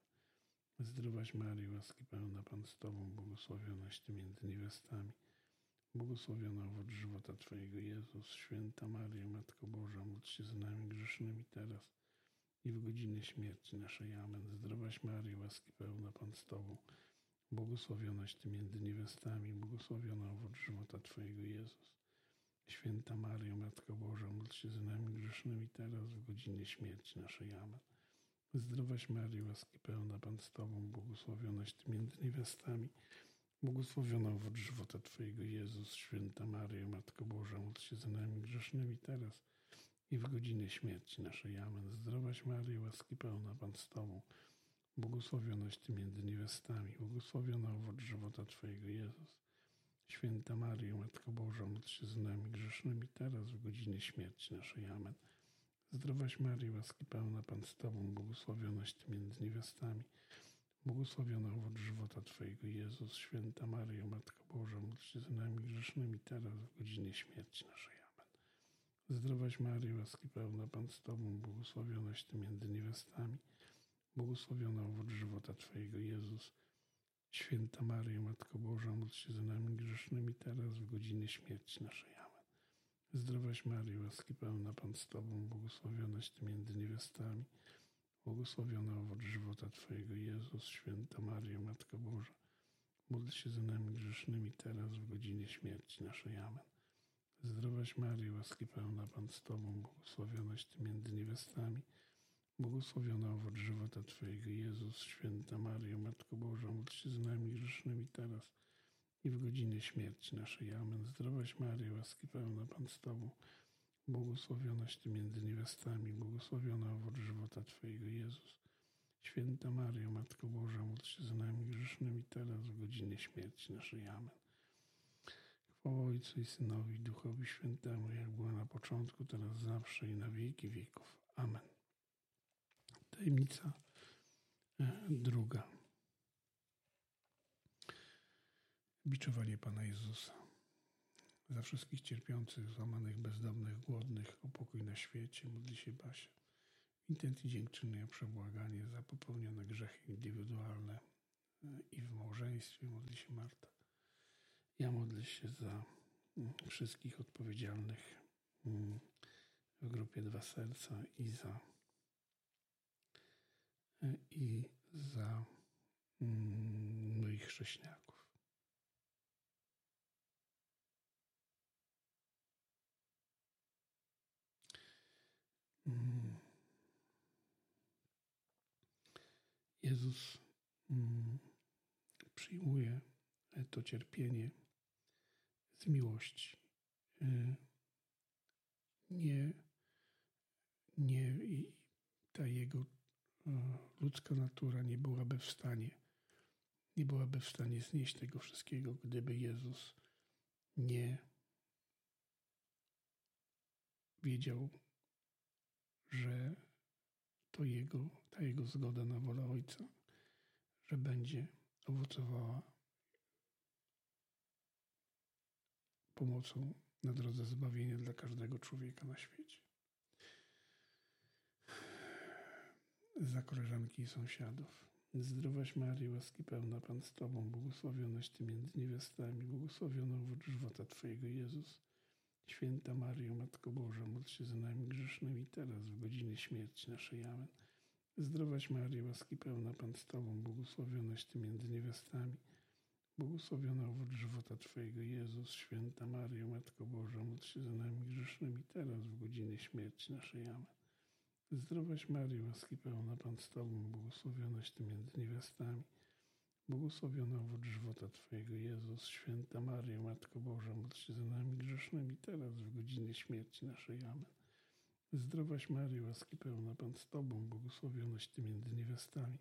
Zdrowaś Maryjo, łaski pełna, Pan z Tobą, błogosławionaś Ty między niewiastami, błogosławiona owoc żywota Twojego, Jezus. Święta Maryjo, Matko Boża, módl się za nami grzesznymi, teraz i w godzinę śmierci naszej. Amen. Zdrowaś Maryjo, łaski pełna, Pan z Tobą, błogosławionaś Ty między niewiastami, błogosławiona owoc żywota Twojego, Jezus. Święta Maryjo, Matko Boża, módl się za nami grzesznymi, teraz w godzinie śmierci naszej. Amen. Zdrowaś Maryjo, łaski pełna, Pan z Tobą, błogosławionaś Ty między niewiastami, błogosławiona owoc żywota Twojego, Jezus. Święta Maryjo, Matko Boża, módl się za nami grzesznymi, teraz i w godzinę śmierci naszej. Amen. Zdrowaś Maryjo, łaski pełna, Pan z Tobą, błogosławionaś Ty między niewiastami, błogosławiona owoc żywota Twojego, Jezus. Święta Maryjo, Matko Boża, módl się za nami grzesznymi, teraz w godzinie śmierci naszej. Amen. Zdrowaś Maryjo, łaski pełna, Pan z Tobą, błogosławionaś Ty między niewiastami, błogosławiona owoc żywota Twojego, Jezus. Święta Maryjo, Matko Boża, módl się za nami grzesznymi, teraz w godzinie śmierci naszej. Amen. Zdrowaś Maryjo, łaski pełna, Pan z Tobą, błogosławionaś Ty między niewiastami, błogosławiona owoc żywota Twojego, Jezus. Święta Maryjo, Matko Boża, módl się za nami grzesznymi, teraz w godzinie śmierci naszej. Amen. Zdrowaś Maryjo, łaski pełna, Pan z Tobą, błogosławionaś Ty między niewiastami, błogosławiona owoc żywota Twojego, Jezus. Święta Maryjo, Matko Boża, módl się za nami grzesznymi, teraz w godzinie śmierci naszej. Amen. Zdrowaś Maryjo, łaski pełna, Pan z Tobą, błogosławionaś Ty między niewiastami, błogosławiona owoc żywota Twojego, Jezus. Święta Maryjo, Matko Boża, módl się za nami grzesznymi, teraz i w godzinie śmierci naszej. Amen. Zdrowaś Maryjo, łaski pełna, Pan z Tobą, błogosławionaś Ty między niewiastami, błogosławiona owoc żywota Twojego, Jezus. Święta Maryjo, Matko Boża, módl się za nami grzesznymi, teraz w godzinie śmierci naszej. Amen. Chwała Ojcu i Synowi, i Duchowi Świętemu, jak była na początku, teraz zawsze i na wieki wieków. Amen. Tajemnica druga. Biczowanie Pana Jezusa. Za wszystkich cierpiących, złamanych, bezdomnych, głodnych, o pokój na świecie modli się Basia. intencji dziękczynienia przebłaganie za popełnione grzechy indywidualne i w małżeństwie. Modli się Marta. Ja modlę się za wszystkich odpowiedzialnych w grupie Dwa Serca i za i za moich chrześcijaków. Jezus przyjmuje to cierpienie z miłości. Nie, nie ta Jego ludzka natura nie byłaby w stanie, nie byłaby w stanie znieść tego wszystkiego, gdyby Jezus nie wiedział, że to Jego, ta Jego zgoda na wolę Ojca, że będzie owocowała pomocą na drodze zbawienia dla każdego człowieka na świecie. Za koleżanki i sąsiadów. Zdrowaś Maryjo, łaski pełna, Pan z Tobą, błogosławionaś Ty między niewiastami, błogosławiony owoc żywota Twojego, Jezus. Święta Maryjo, Matko Boża, módl się za nami grzesznymi teraz, w godzinie śmierci naszej. Amen. Zdrowaś Maryjo, łaski pełna, Pan z Tobą, błogosławionaś Ty między niewiastami, błogosławiony owoc żywota Twojego, Jezus. Święta Maryjo, Matko Boża, módl się za nami grzesznymi teraz, w godzinie śmierci naszej. Amen. Zdrowaś Maryjo, łaski pełna, Pan z Tobą, błogosławionaś Ty między niewiastami, błogosławiony owoc żywota Twojego, Jezus. Święta Maryjo, Matko Boża, módl się za nami grzesznymi teraz, w godzinie śmierci naszej. Amen. Zdrowaś Maryjo, łaski pełna, Pan z Tobą, błogosławionaś Ty między niewiastami,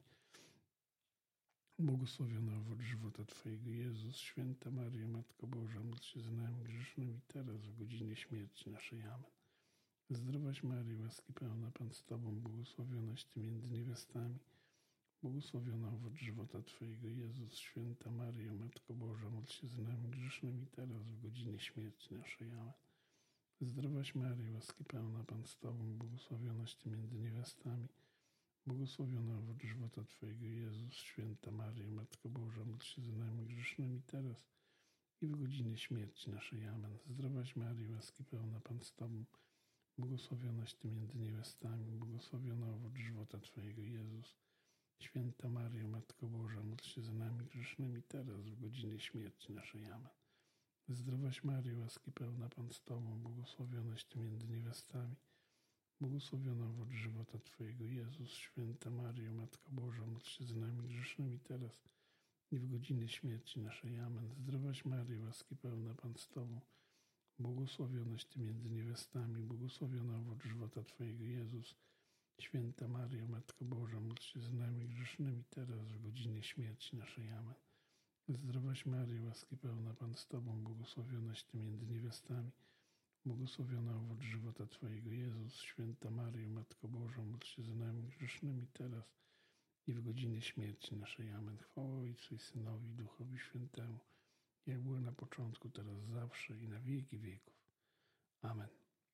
błogosławiony owoc żywota Twojego, Jezus. Święta Maryjo, Matko Boża, módl się za nami grzesznymi teraz, w godzinie śmierci naszej. Amen. Zdrowaś Maryjo, łaski pełna, Pan z Tobą, błogosławionaś Ty między niewiastami, błogosławiony owoc żywota Twojego, Jezus. Święta Maryjo, Matko Boża, módl się za nami grzesznymi teraz, w godzinie śmierci naszej. Amen. Zdrowaś Maryjo, łaski pełna, Pan z Tobą, błogosławionaś Ty między niewiastami, błogosławiony owoc żywota Twojego, Jezus. Święta Maryjo, Matko Boża, módl się za nami grzesznymi teraz i w godzinie śmierci naszej. Amen. Zdrowaś Maryjo, łaski pełna, Pan z Tobą, błogosławionaś Ty między niewiastami, błogosławiony owoc żywota Twojego, Jezus. Święta Maryjo, Matko Boża, módl się za nami grzesznymi teraz, w godzinie śmierci naszej. Amen. Zdrowaś Maryjo, łaski pełna, Pan z Tobą, błogosławionaś Ty między niewiastami, błogosławiony owoc żywota Twojego, Jezus. Święta Maryjo, Matko Boża, módl się za nami grzesznymi teraz i w godzinie śmierci naszej. Amen. Zdrowaś Maryjo, łaski pełna, Pan z Tobą, błogosławionaś Ty między niewiastami, błogosławiony owoc żywota Twojego, Jezus. Święta Maryjo, Matko Boża, módl się za nami grzesznymi teraz, w godzinie śmierci naszej. Amen. Zdrowaś Maryjo, łaski pełna, Pan z Tobą, błogosławionaś Ty między niewiastami, błogosławiony owoc żywota Twojego, Jezus. Święta Maryjo, Matko Boża, módl się za nami grzesznymi teraz i w godzinie śmierci naszej. Amen. Chwała Ojcu i Synowi, i Duchowi Świętemu, jak było na początku, teraz, zawsze i na wieki wieków. Amen.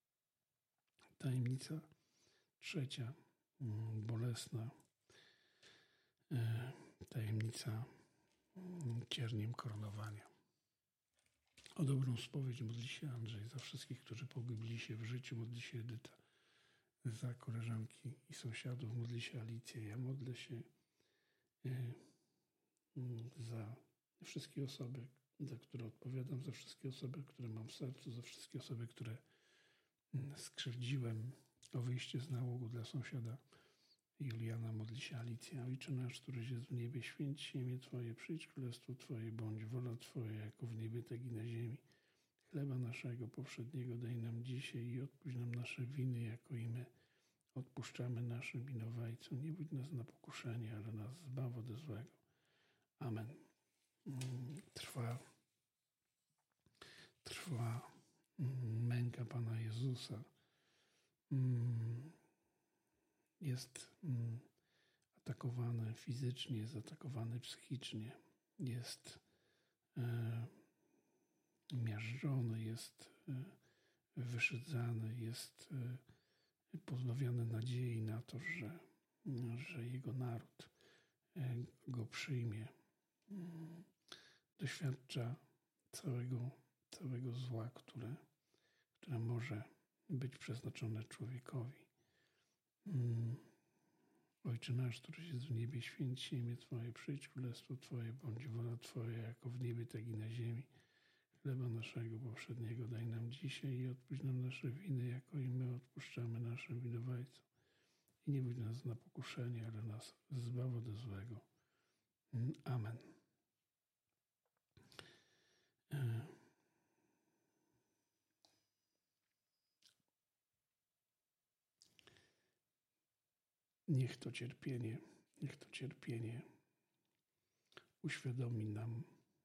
Tajemnica trzecia, bolesna, tajemnica cierniem koronowania. O dobrą spowiedź modli się Andrzej, za wszystkich, którzy pogubili się w życiu, modli się Edyta, za koleżanki i sąsiadów modli się Alicja. Ja modlę się za wszystkie osoby, za które odpowiadam, za wszystkie osoby, które mam w sercu, za wszystkie osoby, które skrzywdziłem. O wyjście z nałogu dla sąsiada Juliana modli się Alicja. Ojcze nasz, któryś jest w niebie, święć się imię Twoje, przyjdź królestwo Twoje, bądź wola Twoja, jako w niebie, tak i na ziemi. Chleba naszego powszedniego daj nam dzisiaj i odpuść nam nasze winy, jako i my odpuszczamy naszym winowajcom. Nie budź nas na pokuszenie, ale nas zbaw ode złego. Amen. Trwa, trwa męka Pana Jezusa. Jest atakowany fizycznie, jest atakowany psychicznie, jest e, miażdżony, jest e, wyszydzany, jest e, pozbawiony nadziei na to, że, że jego naród go przyjmie. Doświadcza całego, całego zła, które, które może być przeznaczone człowiekowi. Ojcze nasz, któryś jest w niebie, święć się imię Twoje, przyjdź królestwo Twoje, bądź wola Twoja, jako w niebie, tak i na ziemi. Chleba naszego powszedniego daj nam dzisiaj i odpuść nam nasze winy, jako i my odpuszczamy naszym winowajcom. I nie wódź nas na pokuszenie, ale nas zbaw od złego. Amen. Niech to cierpienie, niech to cierpienie uświadomi nam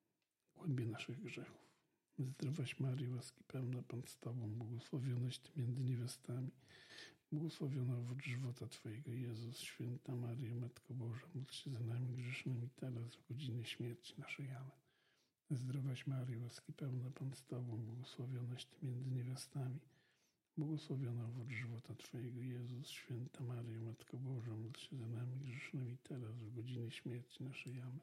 głębię naszych grzechów. Zdrowaś Maryjo, łaski pełna, Pan z Tobą, błogosławionaś Ty między niewiastami, błogosławiona owoc żywota Twojego, Jezus. Święta Maryjo, Matko Boża, módl się za nami grzesznymi, teraz w godzinie śmierci naszej. Amen. Zdrowaś Maryjo, łaski pełna, Pan z Tobą, błogosławionaś Ty między niewiastami, błogosławiona owoc żywota Twojego, Jezus. Święta Maryjo, Matko Boża, módl się za nami grzesznymi, teraz w godzinie śmierci naszej. Amen.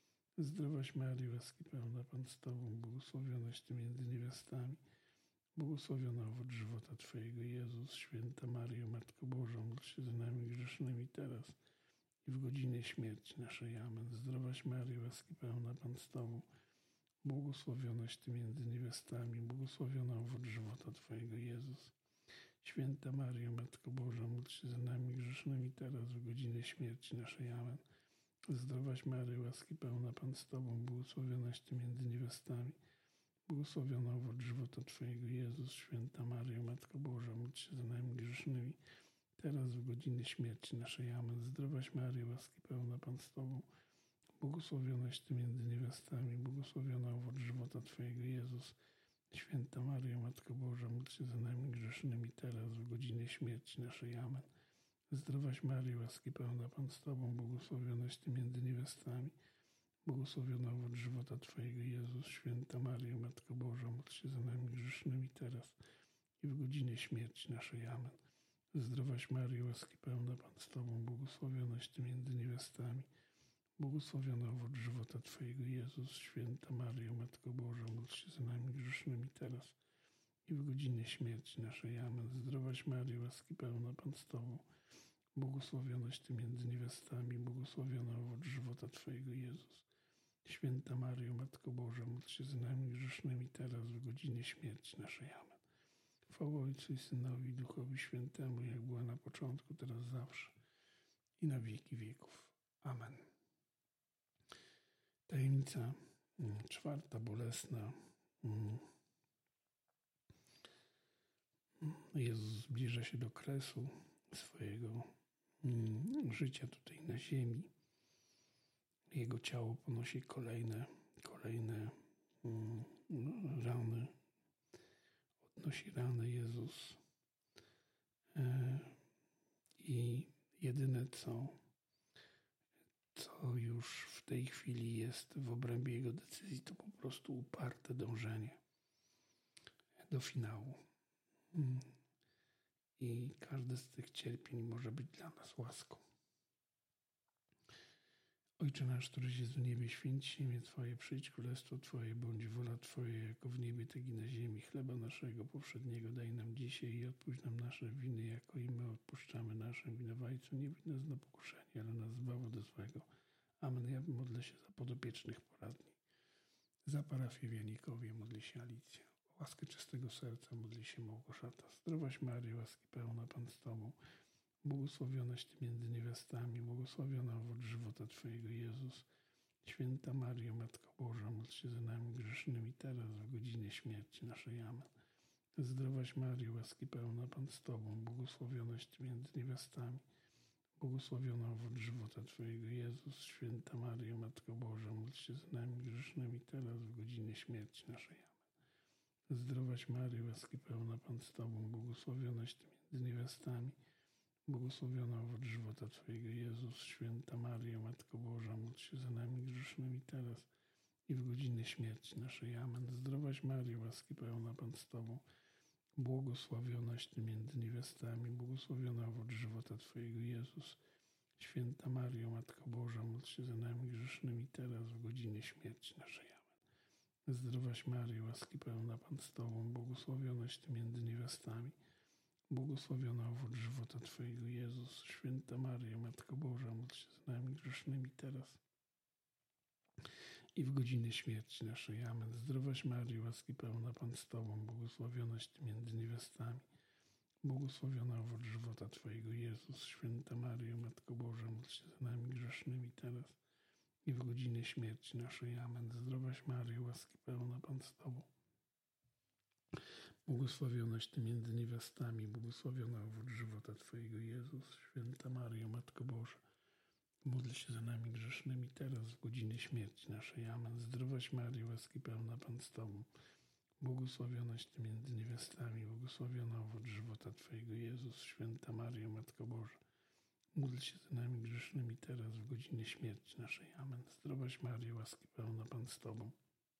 Zdrowaś Maryjo, łaski pełna, Pan z Tobą, błogosławionaś Ty między niewiastami, błogosławiona owoc żywota Twojego, Jezus. Święta Maryjo, Matko Boża, módl się za nami grzesznymi, teraz i w godzinie śmierci naszej. Amen. Zdrowaś Maryjo, łaski pełna, Pan z Tobą, błogosławionaś Ty między niewiastami, błogosławiona owoc żywota Twojego, Jezus. Święta Maryjo, Matko Boża, módl się za nami grzesznymi, teraz w godzinie śmierci naszej. Amen. Zdrowaś Maryjo, łaski pełna, Pan z Tobą, błogosławionaś Ty między niewiastami, błogosławiona owoc żywota Twojego, Jezus. Święta Maryjo, Matko Boża, módl się za nami grzesznymi, teraz w godzinie śmierci naszej. Amen. Zdrowaś Maryjo, łaski pełna, Pan z Tobą, błogosławionaś Ty między niewiastami, błogosławiona owoc żywota Twojego, Jezus. Święta Maryjo, Matko Boża, módl się za nami grzesznymi, teraz w godzinie śmierci naszej. Amen. Zdrowaś Maryjo, łaski pełna, Pan z Tobą, błogosławionaś Ty między niewiastami, błogosławiona owoc żywota Twojego, Jezus. Święta Maryjo, Matko Boża, módl się za nami grzesznymi, teraz i w godzinie śmierci naszej. Amen. Zdrowaś Maryjo, łaski pełna, Pan z Tobą, błogosławionaś Ty między niewiastami, błogosławiona owoc żywota Twojego, Jezus. Święta Maryjo, Matko Boża, módl się za nami grzesznymi, teraz i w godzinie śmierci naszej. Amen. Zdrowaś Maryjo, łaski pełna, Pan z Tobą, błogosławionaś Ty między niewiastami, błogosławiona owoc żywota Twojego, Jezus. Święta Maryjo, Matko Boża, módl się za nami grzesznymi, teraz w godzinie śmierci naszej. Amen. Chwała Ojcu i Synowi i Duchowi Świętemu, jak była na początku, teraz zawsze i na wieki wieków. Amen. Tajemnica czwarta, bolesna. Jezus zbliża się do kresu swojego życia tutaj na ziemi. Jego ciało ponosi kolejne, kolejne rany. Odnosi rany Jezus. I jedyne co, co już w tej chwili jest w obrębie Jego decyzji, to po prostu uparte dążenie do finału. I każde z tych cierpień może być dla nas łaską. Ojcze nasz, któryś jest w niebie, święć się imię Twoje, przyjdź królestwo Twoje, bądź wola Twoja, jako w niebie, tak i na ziemi. Chleba naszego powszedniego daj nam dzisiaj i odpuść nam nasze winy, jako i my odpuszczamy naszym winowajcom. Nie wódź nas na pokuszenie, ale nas zbaw od złego. Amen. Ja modlę się za podopiecznych poradni. Za parafię w Janikowie modli się Alicja. O łaskę czystego serca modli się Małgorzata. Zdrowaś Maryjo, łaski pełna, Pan z Tobą, błogosławionaś Ty między niewiastami, błogosławiona owoc żywota Twojego, Jezus. Święta Maryjo, Matko Boża, módl się za nami grzesznymi, teraz w godzinie śmierci naszej. Amen. Zdrowaś Maryjo, łaski pełna, Pan z Tobą, błogosławionaś Ty między niewiastami, błogosławiona owoc żywota Twojego, Jezus. Święta Maryjo, Matko Boża, módl się za nami grzesznymi, teraz w godzinie śmierci naszej. Amen. Zdrowaś Maryjo, łaski pełna, Pan z Tobą, błogosławionaś Ty między niewiastami, błogosławiona owoc żywota Twojego, Jezus. Święta Maryjo, Matko Boża, módl się za nami grzesznymi, teraz i w godzinie śmierci naszej. Amen. Zdrowaś Maryjo, łaski pełna, Pan z Tobą, błogosławionaś Ty między niewiastami, błogosławiony owoc żywota Twojego, Jezus. Święta Maryjo, Matko Boża, módl się za nami grzesznymi, teraz w godzinie śmierci naszej. Amen. Zdrowaś Maryjo, łaski pełna, Pan z Tobą, błogosławionaś Ty między niewiastami, błogosławiony owoc żywota Twojego, Jezus. Święta Maryjo, Matko Boża, módl się za nami grzesznymi, teraz i w godzinę śmierci naszej. Amen. Zdrowaś Maryjo, łaski pełna, Pan z Tobą, błogosławionaś Ty między niewiastami, błogosławiony owoc żywota Twojego, Jezus. Święta Maryjo, Matko Boża, módl się za nami grzesznymi, teraz i w godzinę śmierci naszej. Amen. Zdrowaś Maryjo, łaski pełna, Pan z Tobą, błogosławionaś Ty między niewiastami, błogosławiony owoc żywota Twojego, Jezus. Święta Maryjo, Matko Boża, módl się za nami grzesznymi, teraz w godzinę śmierci naszej. Amen. Zdrowaś Maryjo, łaski pełna, Pan z Tobą, błogosławionaś Ty między niewiastami, błogosławiony owoc żywota Twojego, Jezus. Święta Maryjo, Matko Boża, módl się za nami grzesznymi, teraz w godzinę śmierci naszej. Amen. Zdrowaś Maryjo, łaski pełna, Pan z Tobą,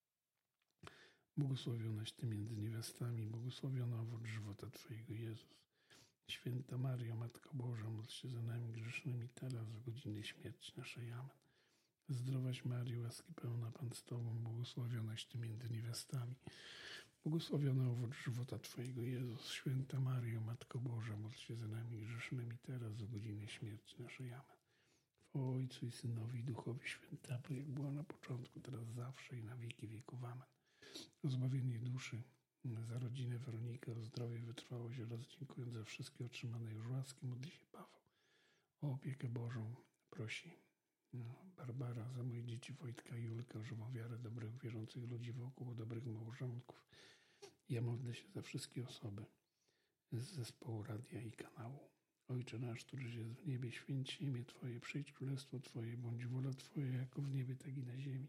błogosławionaś Ty między niewiastami, błogosławiony owoc żywota Twojego, Jezus. Święta Maryjo, Matko Boża, módl się za nami grzesznymi, teraz w godzinę śmierci naszej. Amen. Zdrowaś Maryjo, łaski pełna, Pan z Tobą, błogosławionaś Ty między niewiastami, błogosławiony owoc żywota Twojego, Jezus. Święta Maryjo, Matko Boża, módl się za nami grzesznymi, teraz w godzinę śmierci naszej. Amen. O Ojcu i Synowi i Duchowi Świętemu, jak było na początku, teraz zawsze i na wieki wieków. Amen. O zbawienie duszy, za rodzinę Weronikę, o zdrowie, wytrwałość oraz dziękując za wszystkie otrzymane już łaski, modli się Paweł. O opiekę Bożą prosi no, Barbara, za moje dzieci Wojtka i Julkę, o żywą wiarę dobrych, wierzących ludzi wokół, dobrych małżonków. Ja modlę się za wszystkie osoby z zespołu radia i kanału. Ojcze nasz, któryś jest w niebie, święć się imię Twoje, przyjdź królestwo Twoje, bądź wola Twoja, jako w niebie, tak i na ziemi.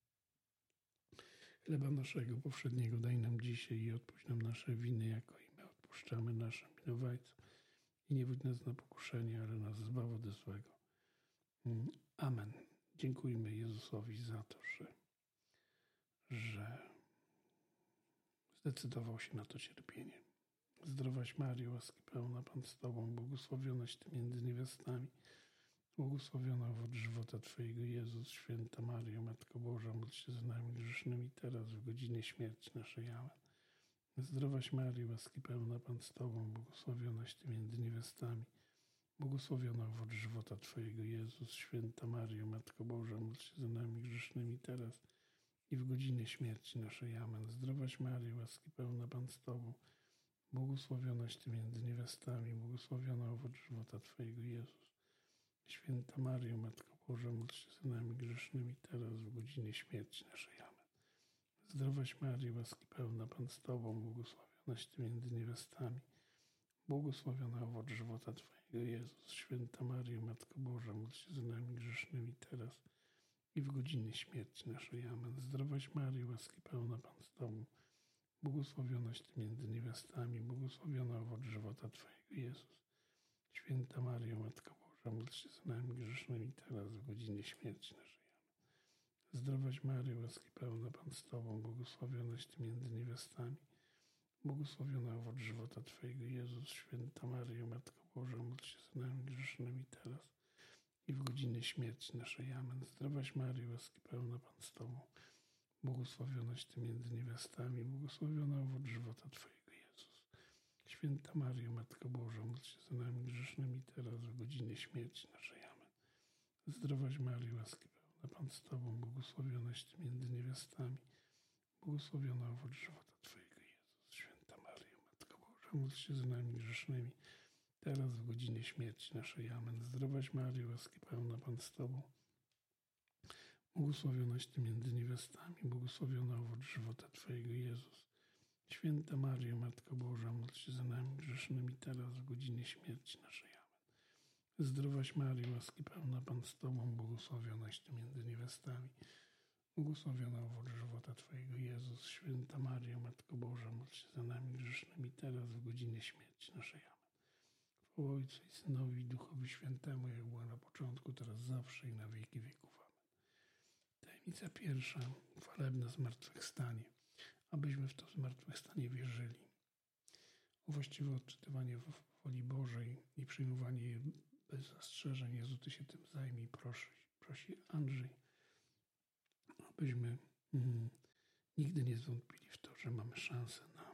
Chleba naszego powszedniego daj nam dzisiaj i odpuść nam nasze winy, jako i my odpuszczamy naszym winowajcom. I nie wódź nas na pokuszenie, ale nas zbaw ode złego. Amen. Dziękujmy Jezusowi za to, że, że zdecydował się na to cierpienie. Zdrowaś Maryjo, łaski pełna, Pan z Tobą, błogosławionaś Ty między niewiastami, błogosławiona owoc żywota Twojego, Jezus. Święta Maryjo, Matko Boża, módl się za nami grzesznymi, teraz w godzinie śmierci naszej. Amen. Zdrowaś Maryjo, łaski pełna, Pan z Tobą, błogosławionaś Ty między niewiastami, błogosławiona owoc żywota Twojego, Jezus. Święta Maryjo, Matko Boża, módl się za nami grzesznymi, teraz i w godzinie śmierci naszej. Amen. Zdrowaś Maryjo, łaski pełna, Pan z Tobą, błogosławionaś Ty między niewiastami, błogosławiona owoc żywota Twojego, Jezus. Święta Maryjo, Matko Boża, módl się za nami grzesznymi, teraz w godzinie śmierci naszej. Amen. Zdrowaś Maryjo, łaski pełna, Pan z Tobą, błogosławionaś Ty między niewiastami, błogosławiona owoc żywota Twojego, Jezus. Święta Maryjo, Matko Boża, módl się za nami grzesznymi, teraz i w godzinie śmierci naszej. Amen. Zdrowaś Maryjo, łaski pełna, Pan z Tobą, błogosławionaś Ty między niewiastami, błogosławiona owoc żywota Twojego, Jezus. Święta Maryjo, Matko Boża, módl się za nami grzesznymi, teraz w godzinie śmierci naszej. Amen. Zdrowaś Maryjo, łaski pełna, Pan z Tobą, błogosławionaś Ty między niewiastami, błogosławiona owoc żywota Twojego, Jezus. Święta Maryjo, Matko Boża, módl się za nami grzesznymi, teraz i w godzinie śmierci naszej. Amen. Zdrowaś Maryjo, łaski pełna, Pan z Tobą, błogosławionaś Ty między niewiastami, błogosławiona owoc żywota Twojego, Jezus. Święta Maryjo, Matko Boża, módl się za nami grzesznymi, teraz w godzinie śmierci naszej. Amen. Zdrowaś Maryjo, łaski pełna, Pan z Tobą, błogosławionaś Ty między niewiastami, błogosławiona owoc żywota Twojego, Jezus. Święta Maryjo, Matko Boża, módl się za nami grzesznymi, teraz w godzinie śmierci naszej. Amen. Zdrowaś Maryjo, łaski pełna, Pan z Tobą, błogosławionaś Ty między niewiastami, błogosławiona owoc żywota Twojego, Jezus. Święta Maryjo, Matko Boża, módl się za nami grzesznymi, teraz w godzinie śmierci naszej. Amen. Zdrowaś Maryjo, łaski pełna, Pan z Tobą, błogosławionaś Ty między niewiastami, błogosławiona owoc żywota Twojego, Jezus. Święta Maryjo, Matko Boża, módl się za nami grzesznymi, teraz w godzinie śmierci naszej. Amen. O Ojcu i Synowi i Duchowi Świętemu, jak było na początku, teraz zawsze i na wieki wieków. Amen. Tajemnica pierwsza, chwalebne zmartwychwstanie. Abyśmy w to zmartwychwstanie wierzyli. o właściwe odczytywanie woli Bożej i przyjmowanie jej bez zastrzeżeń. Jezu, Ty się tym zajmij, prosi, prosi Andrzej, abyśmy mm, nigdy nie zwątpili w to, że mamy szansę na,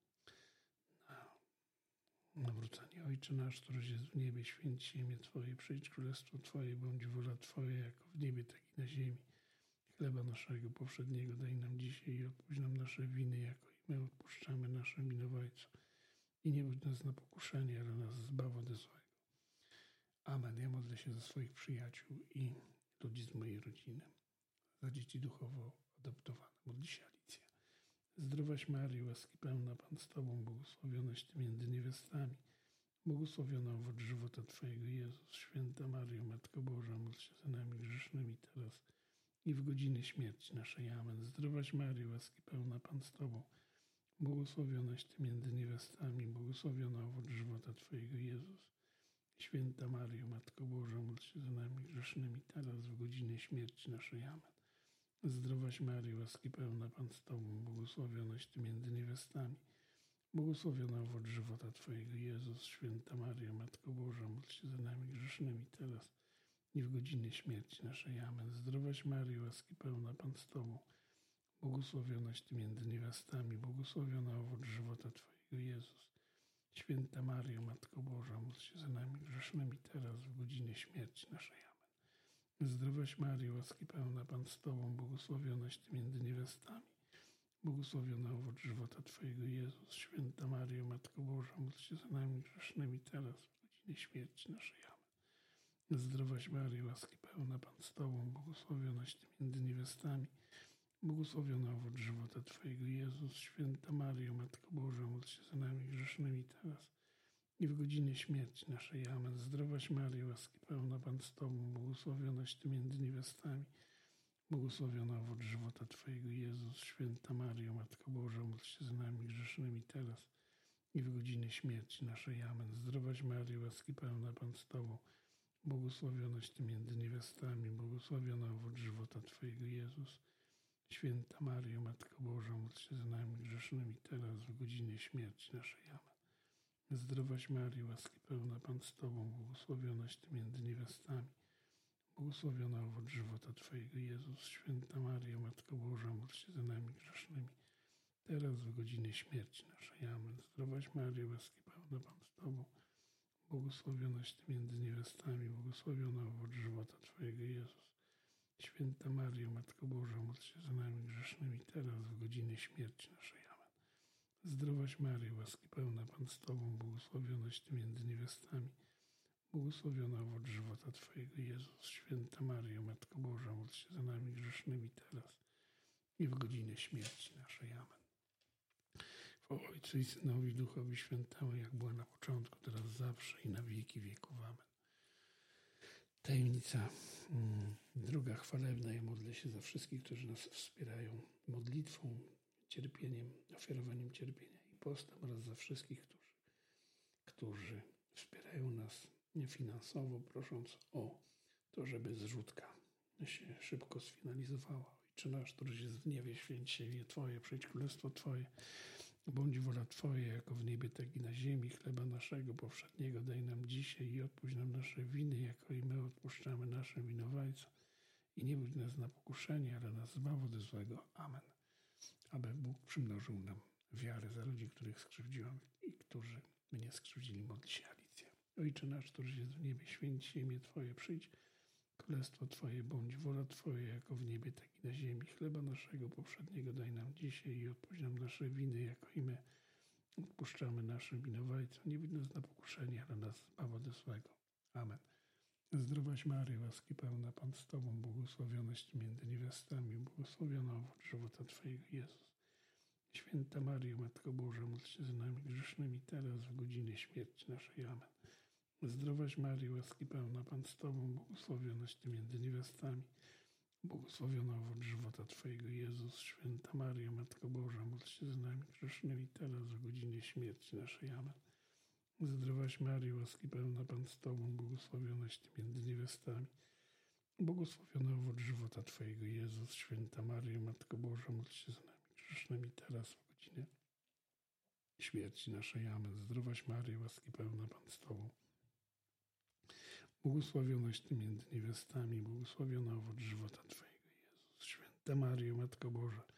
na nawrócenie. Ojcze nasz, któryś jest w niebie, święć się imię Twoje, przyjdź królestwo Twoje, bądź wola Twoja, jako w niebie, tak i na ziemi. Chleba naszego powszedniego daj nam dzisiaj i odpuść nam nasze winy, jako i my odpuszczamy naszym winowajcom. I nie budź nas na pokuszenie, ale nas zbaw ode złego. Amen. Ja modlę się za swoich przyjaciół i ludzi z mojej rodziny, za dzieci duchowo adoptowane. Modli się Alicja. Zdrowaś Maryjo, łaski pełna, Pan z Tobą, błogosławionaś Ty między niewiastami, błogosławiona owoc żywota Twojego, Jezus. Święta Maryjo, Matko Boża, módl się za nami grzesznymi teraz i w godzinę śmierci naszej. Amen. Zdrowaś Maryjo, łaski pełna, Pan z Tobą, błogosławionaś Ty między niewiastami, błogosławiona owoc żywota Twojego, Jezus. Święta Maryjo, Matko Boża, módl się za nami grzesznymi teraz w godzinę śmierci naszej. Amen. Zdrowaś Maryjo, łaski pełna, Pan z Tobą, błogosławionaś Ty między niewiastami, błogosławiona owoc żywota Twojego, Jezus. Święta Maryjo, Matko Boża, módl się za nami grzesznymi teraz i w godzinę śmierci naszej. Amen. Zdrowaś Maryjo, łaski pełna, Pan z Tobą, błogosławionaś Ty między niewiastami, błogosławiona owoc żywota Twojego, Jezus. Święta Maryjo, Matko Boża, módl się za nami grzesznymi teraz w godzinę śmierci naszej. Amen. Zdrowaś Maryjo, łaski pełna, Pan z Tobą, błogosławionaś Ty między niewiastami, błogosławiona owoc żywota Twojego, Jezus. Święta Maryjo, Matko Boża, módl się za nami grzesznymi teraz w godzinę śmierci naszej. Amen. Zdrowaś Maryjo, łaski pełna, Pan z Tobą, błogosławionaś Ty między niewiastami, błogosławiona owoc żywota Twojego, Jezus. Święta Maryjo, Matko Boża, módl się za nami grzesznymi teraz i w godzinę śmierci naszej. Amen. Zdrowaś Maryjo, łaski pełna, Pan z Tobą, błogosławionaś Ty między niewiastami, błogosławiona owoc żywota Twojego, Jezus. Święta Maryjo, Matko Boża, módl się za nami grzesznymi teraz i w godzinę śmierci naszej. Amen. Zdrowaś Maryjo, łaski pełna, Pan z Tobą, błogosławionaś Ty między niewiastami, błogosławiona owoc żywota Twojego, Jezus. Święta Maryjo, Matko Boża, módl się za nami grzesznymi teraz w godzinę śmierci naszej. Amen. Zdrowaś Maryjo, łaski pełna, Pan z Tobą, błogosławionaś Ty między niewiastami, błogosławiona owoc żywota Twojego, Jezus. Święta Maryjo, Matko Boża, módl się za nami grzesznymi teraz w godzinę śmierci naszej. Amen. Zdrowaś Maryjo, łaski pełna, Pan z Tobą, błogosławionaś Ty między niewiastami, błogosławiona owoc żywota Twojego, Jezus. Święta Maryjo, Matko Boża, módl się za nami grzesznymi teraz w godzinę śmierci naszej. Amen. Zdrowaś Maryjo, łaski pełna, Pan z Tobą, błogosławionaś Ty między niewiastami, błogosławiona owoc żywota Twojego, Jezus. Święta Maryjo, Matko Boża, módl się za nami grzesznymi teraz i w godzinę śmierci naszej. Amen. Chwała Ojcu i Synowi i Duchowi Świętemu, jak była na początku, teraz zawsze i na wieki wieków. Amen. Tajemnica mm, druga, chwalebna. Ja modlę się za wszystkich, którzy nas wspierają modlitwą, cierpieniem, ofiarowaniem cierpienia i postem oraz za wszystkich, którzy, którzy wspierają nas finansowo, prosząc o to, żeby zrzutka się szybko sfinalizowała. Ojcze nasz, któryś jest w niebie, święć się imię Twoje, przyjdź królestwo Twoje, bądź wola Twoja, jako w niebie, tak i na ziemi. Chleba naszego powszedniego daj nam dzisiaj i odpuść nam nasze winy, jako i my odpuszczamy naszym winowajcom. I nie budź nas na pokuszenie, ale nas zbaw ode złego. Amen. Aby Bóg przymnożył nam wiarę za ludzi, których skrzywdziłem i którzy mnie skrzywdzili. Modli się Alicja. Ojcze nasz, któryś jest w niebie, święć się imię Twoje, przyjdź królestwo Twoje, bądź wola Twoja, jako w niebie, tak i na ziemi. Chleba naszego powszedniego daj nam dzisiaj i odpuść nam nasze winy, jako i my odpuszczamy naszym winowajcom. Nie budź nas na pokuszenie, ale nas zbaw ode złego. Amen. Zdrowaś Maryjo, łaski pełna, Pan z Tobą, błogosławionaś Ty między niewiastami, błogosławiona owoc żywota Twojego, Jezus. Święta Maryjo, Matko Boża, módl się za nami grzesznymi teraz w godzinę śmierci naszej. Amen. Zdrowaś Maryjo, łaski pełna, Pan z Tobą, błogosławionaś Ty między niewiastami, błogosławiona owoc żywota Twojego, Jezus. Święta Maryjo, Matko Boża, módl się za nami grzesznymi teraz w godzinę śmierci naszej. Amen. Zdrowaś Maryjo, łaski pełna, Pan z Tobą, błogosławionaś Ty między niewiastami, błogosławiona owoc żywota Twojego, Jezus. Święta Maryjo, Matko Boża, módl się za nami grzesznymi teraz w godzinę śmierci naszej. Amen. Zdrowaś Maryjo, łaski pełna, Pan z Tobą. Błogosławionaś Ty między niewiastami, błogosławiona owoc żywota Twojego, Jezus. Święta Maryjo, Matko Boża,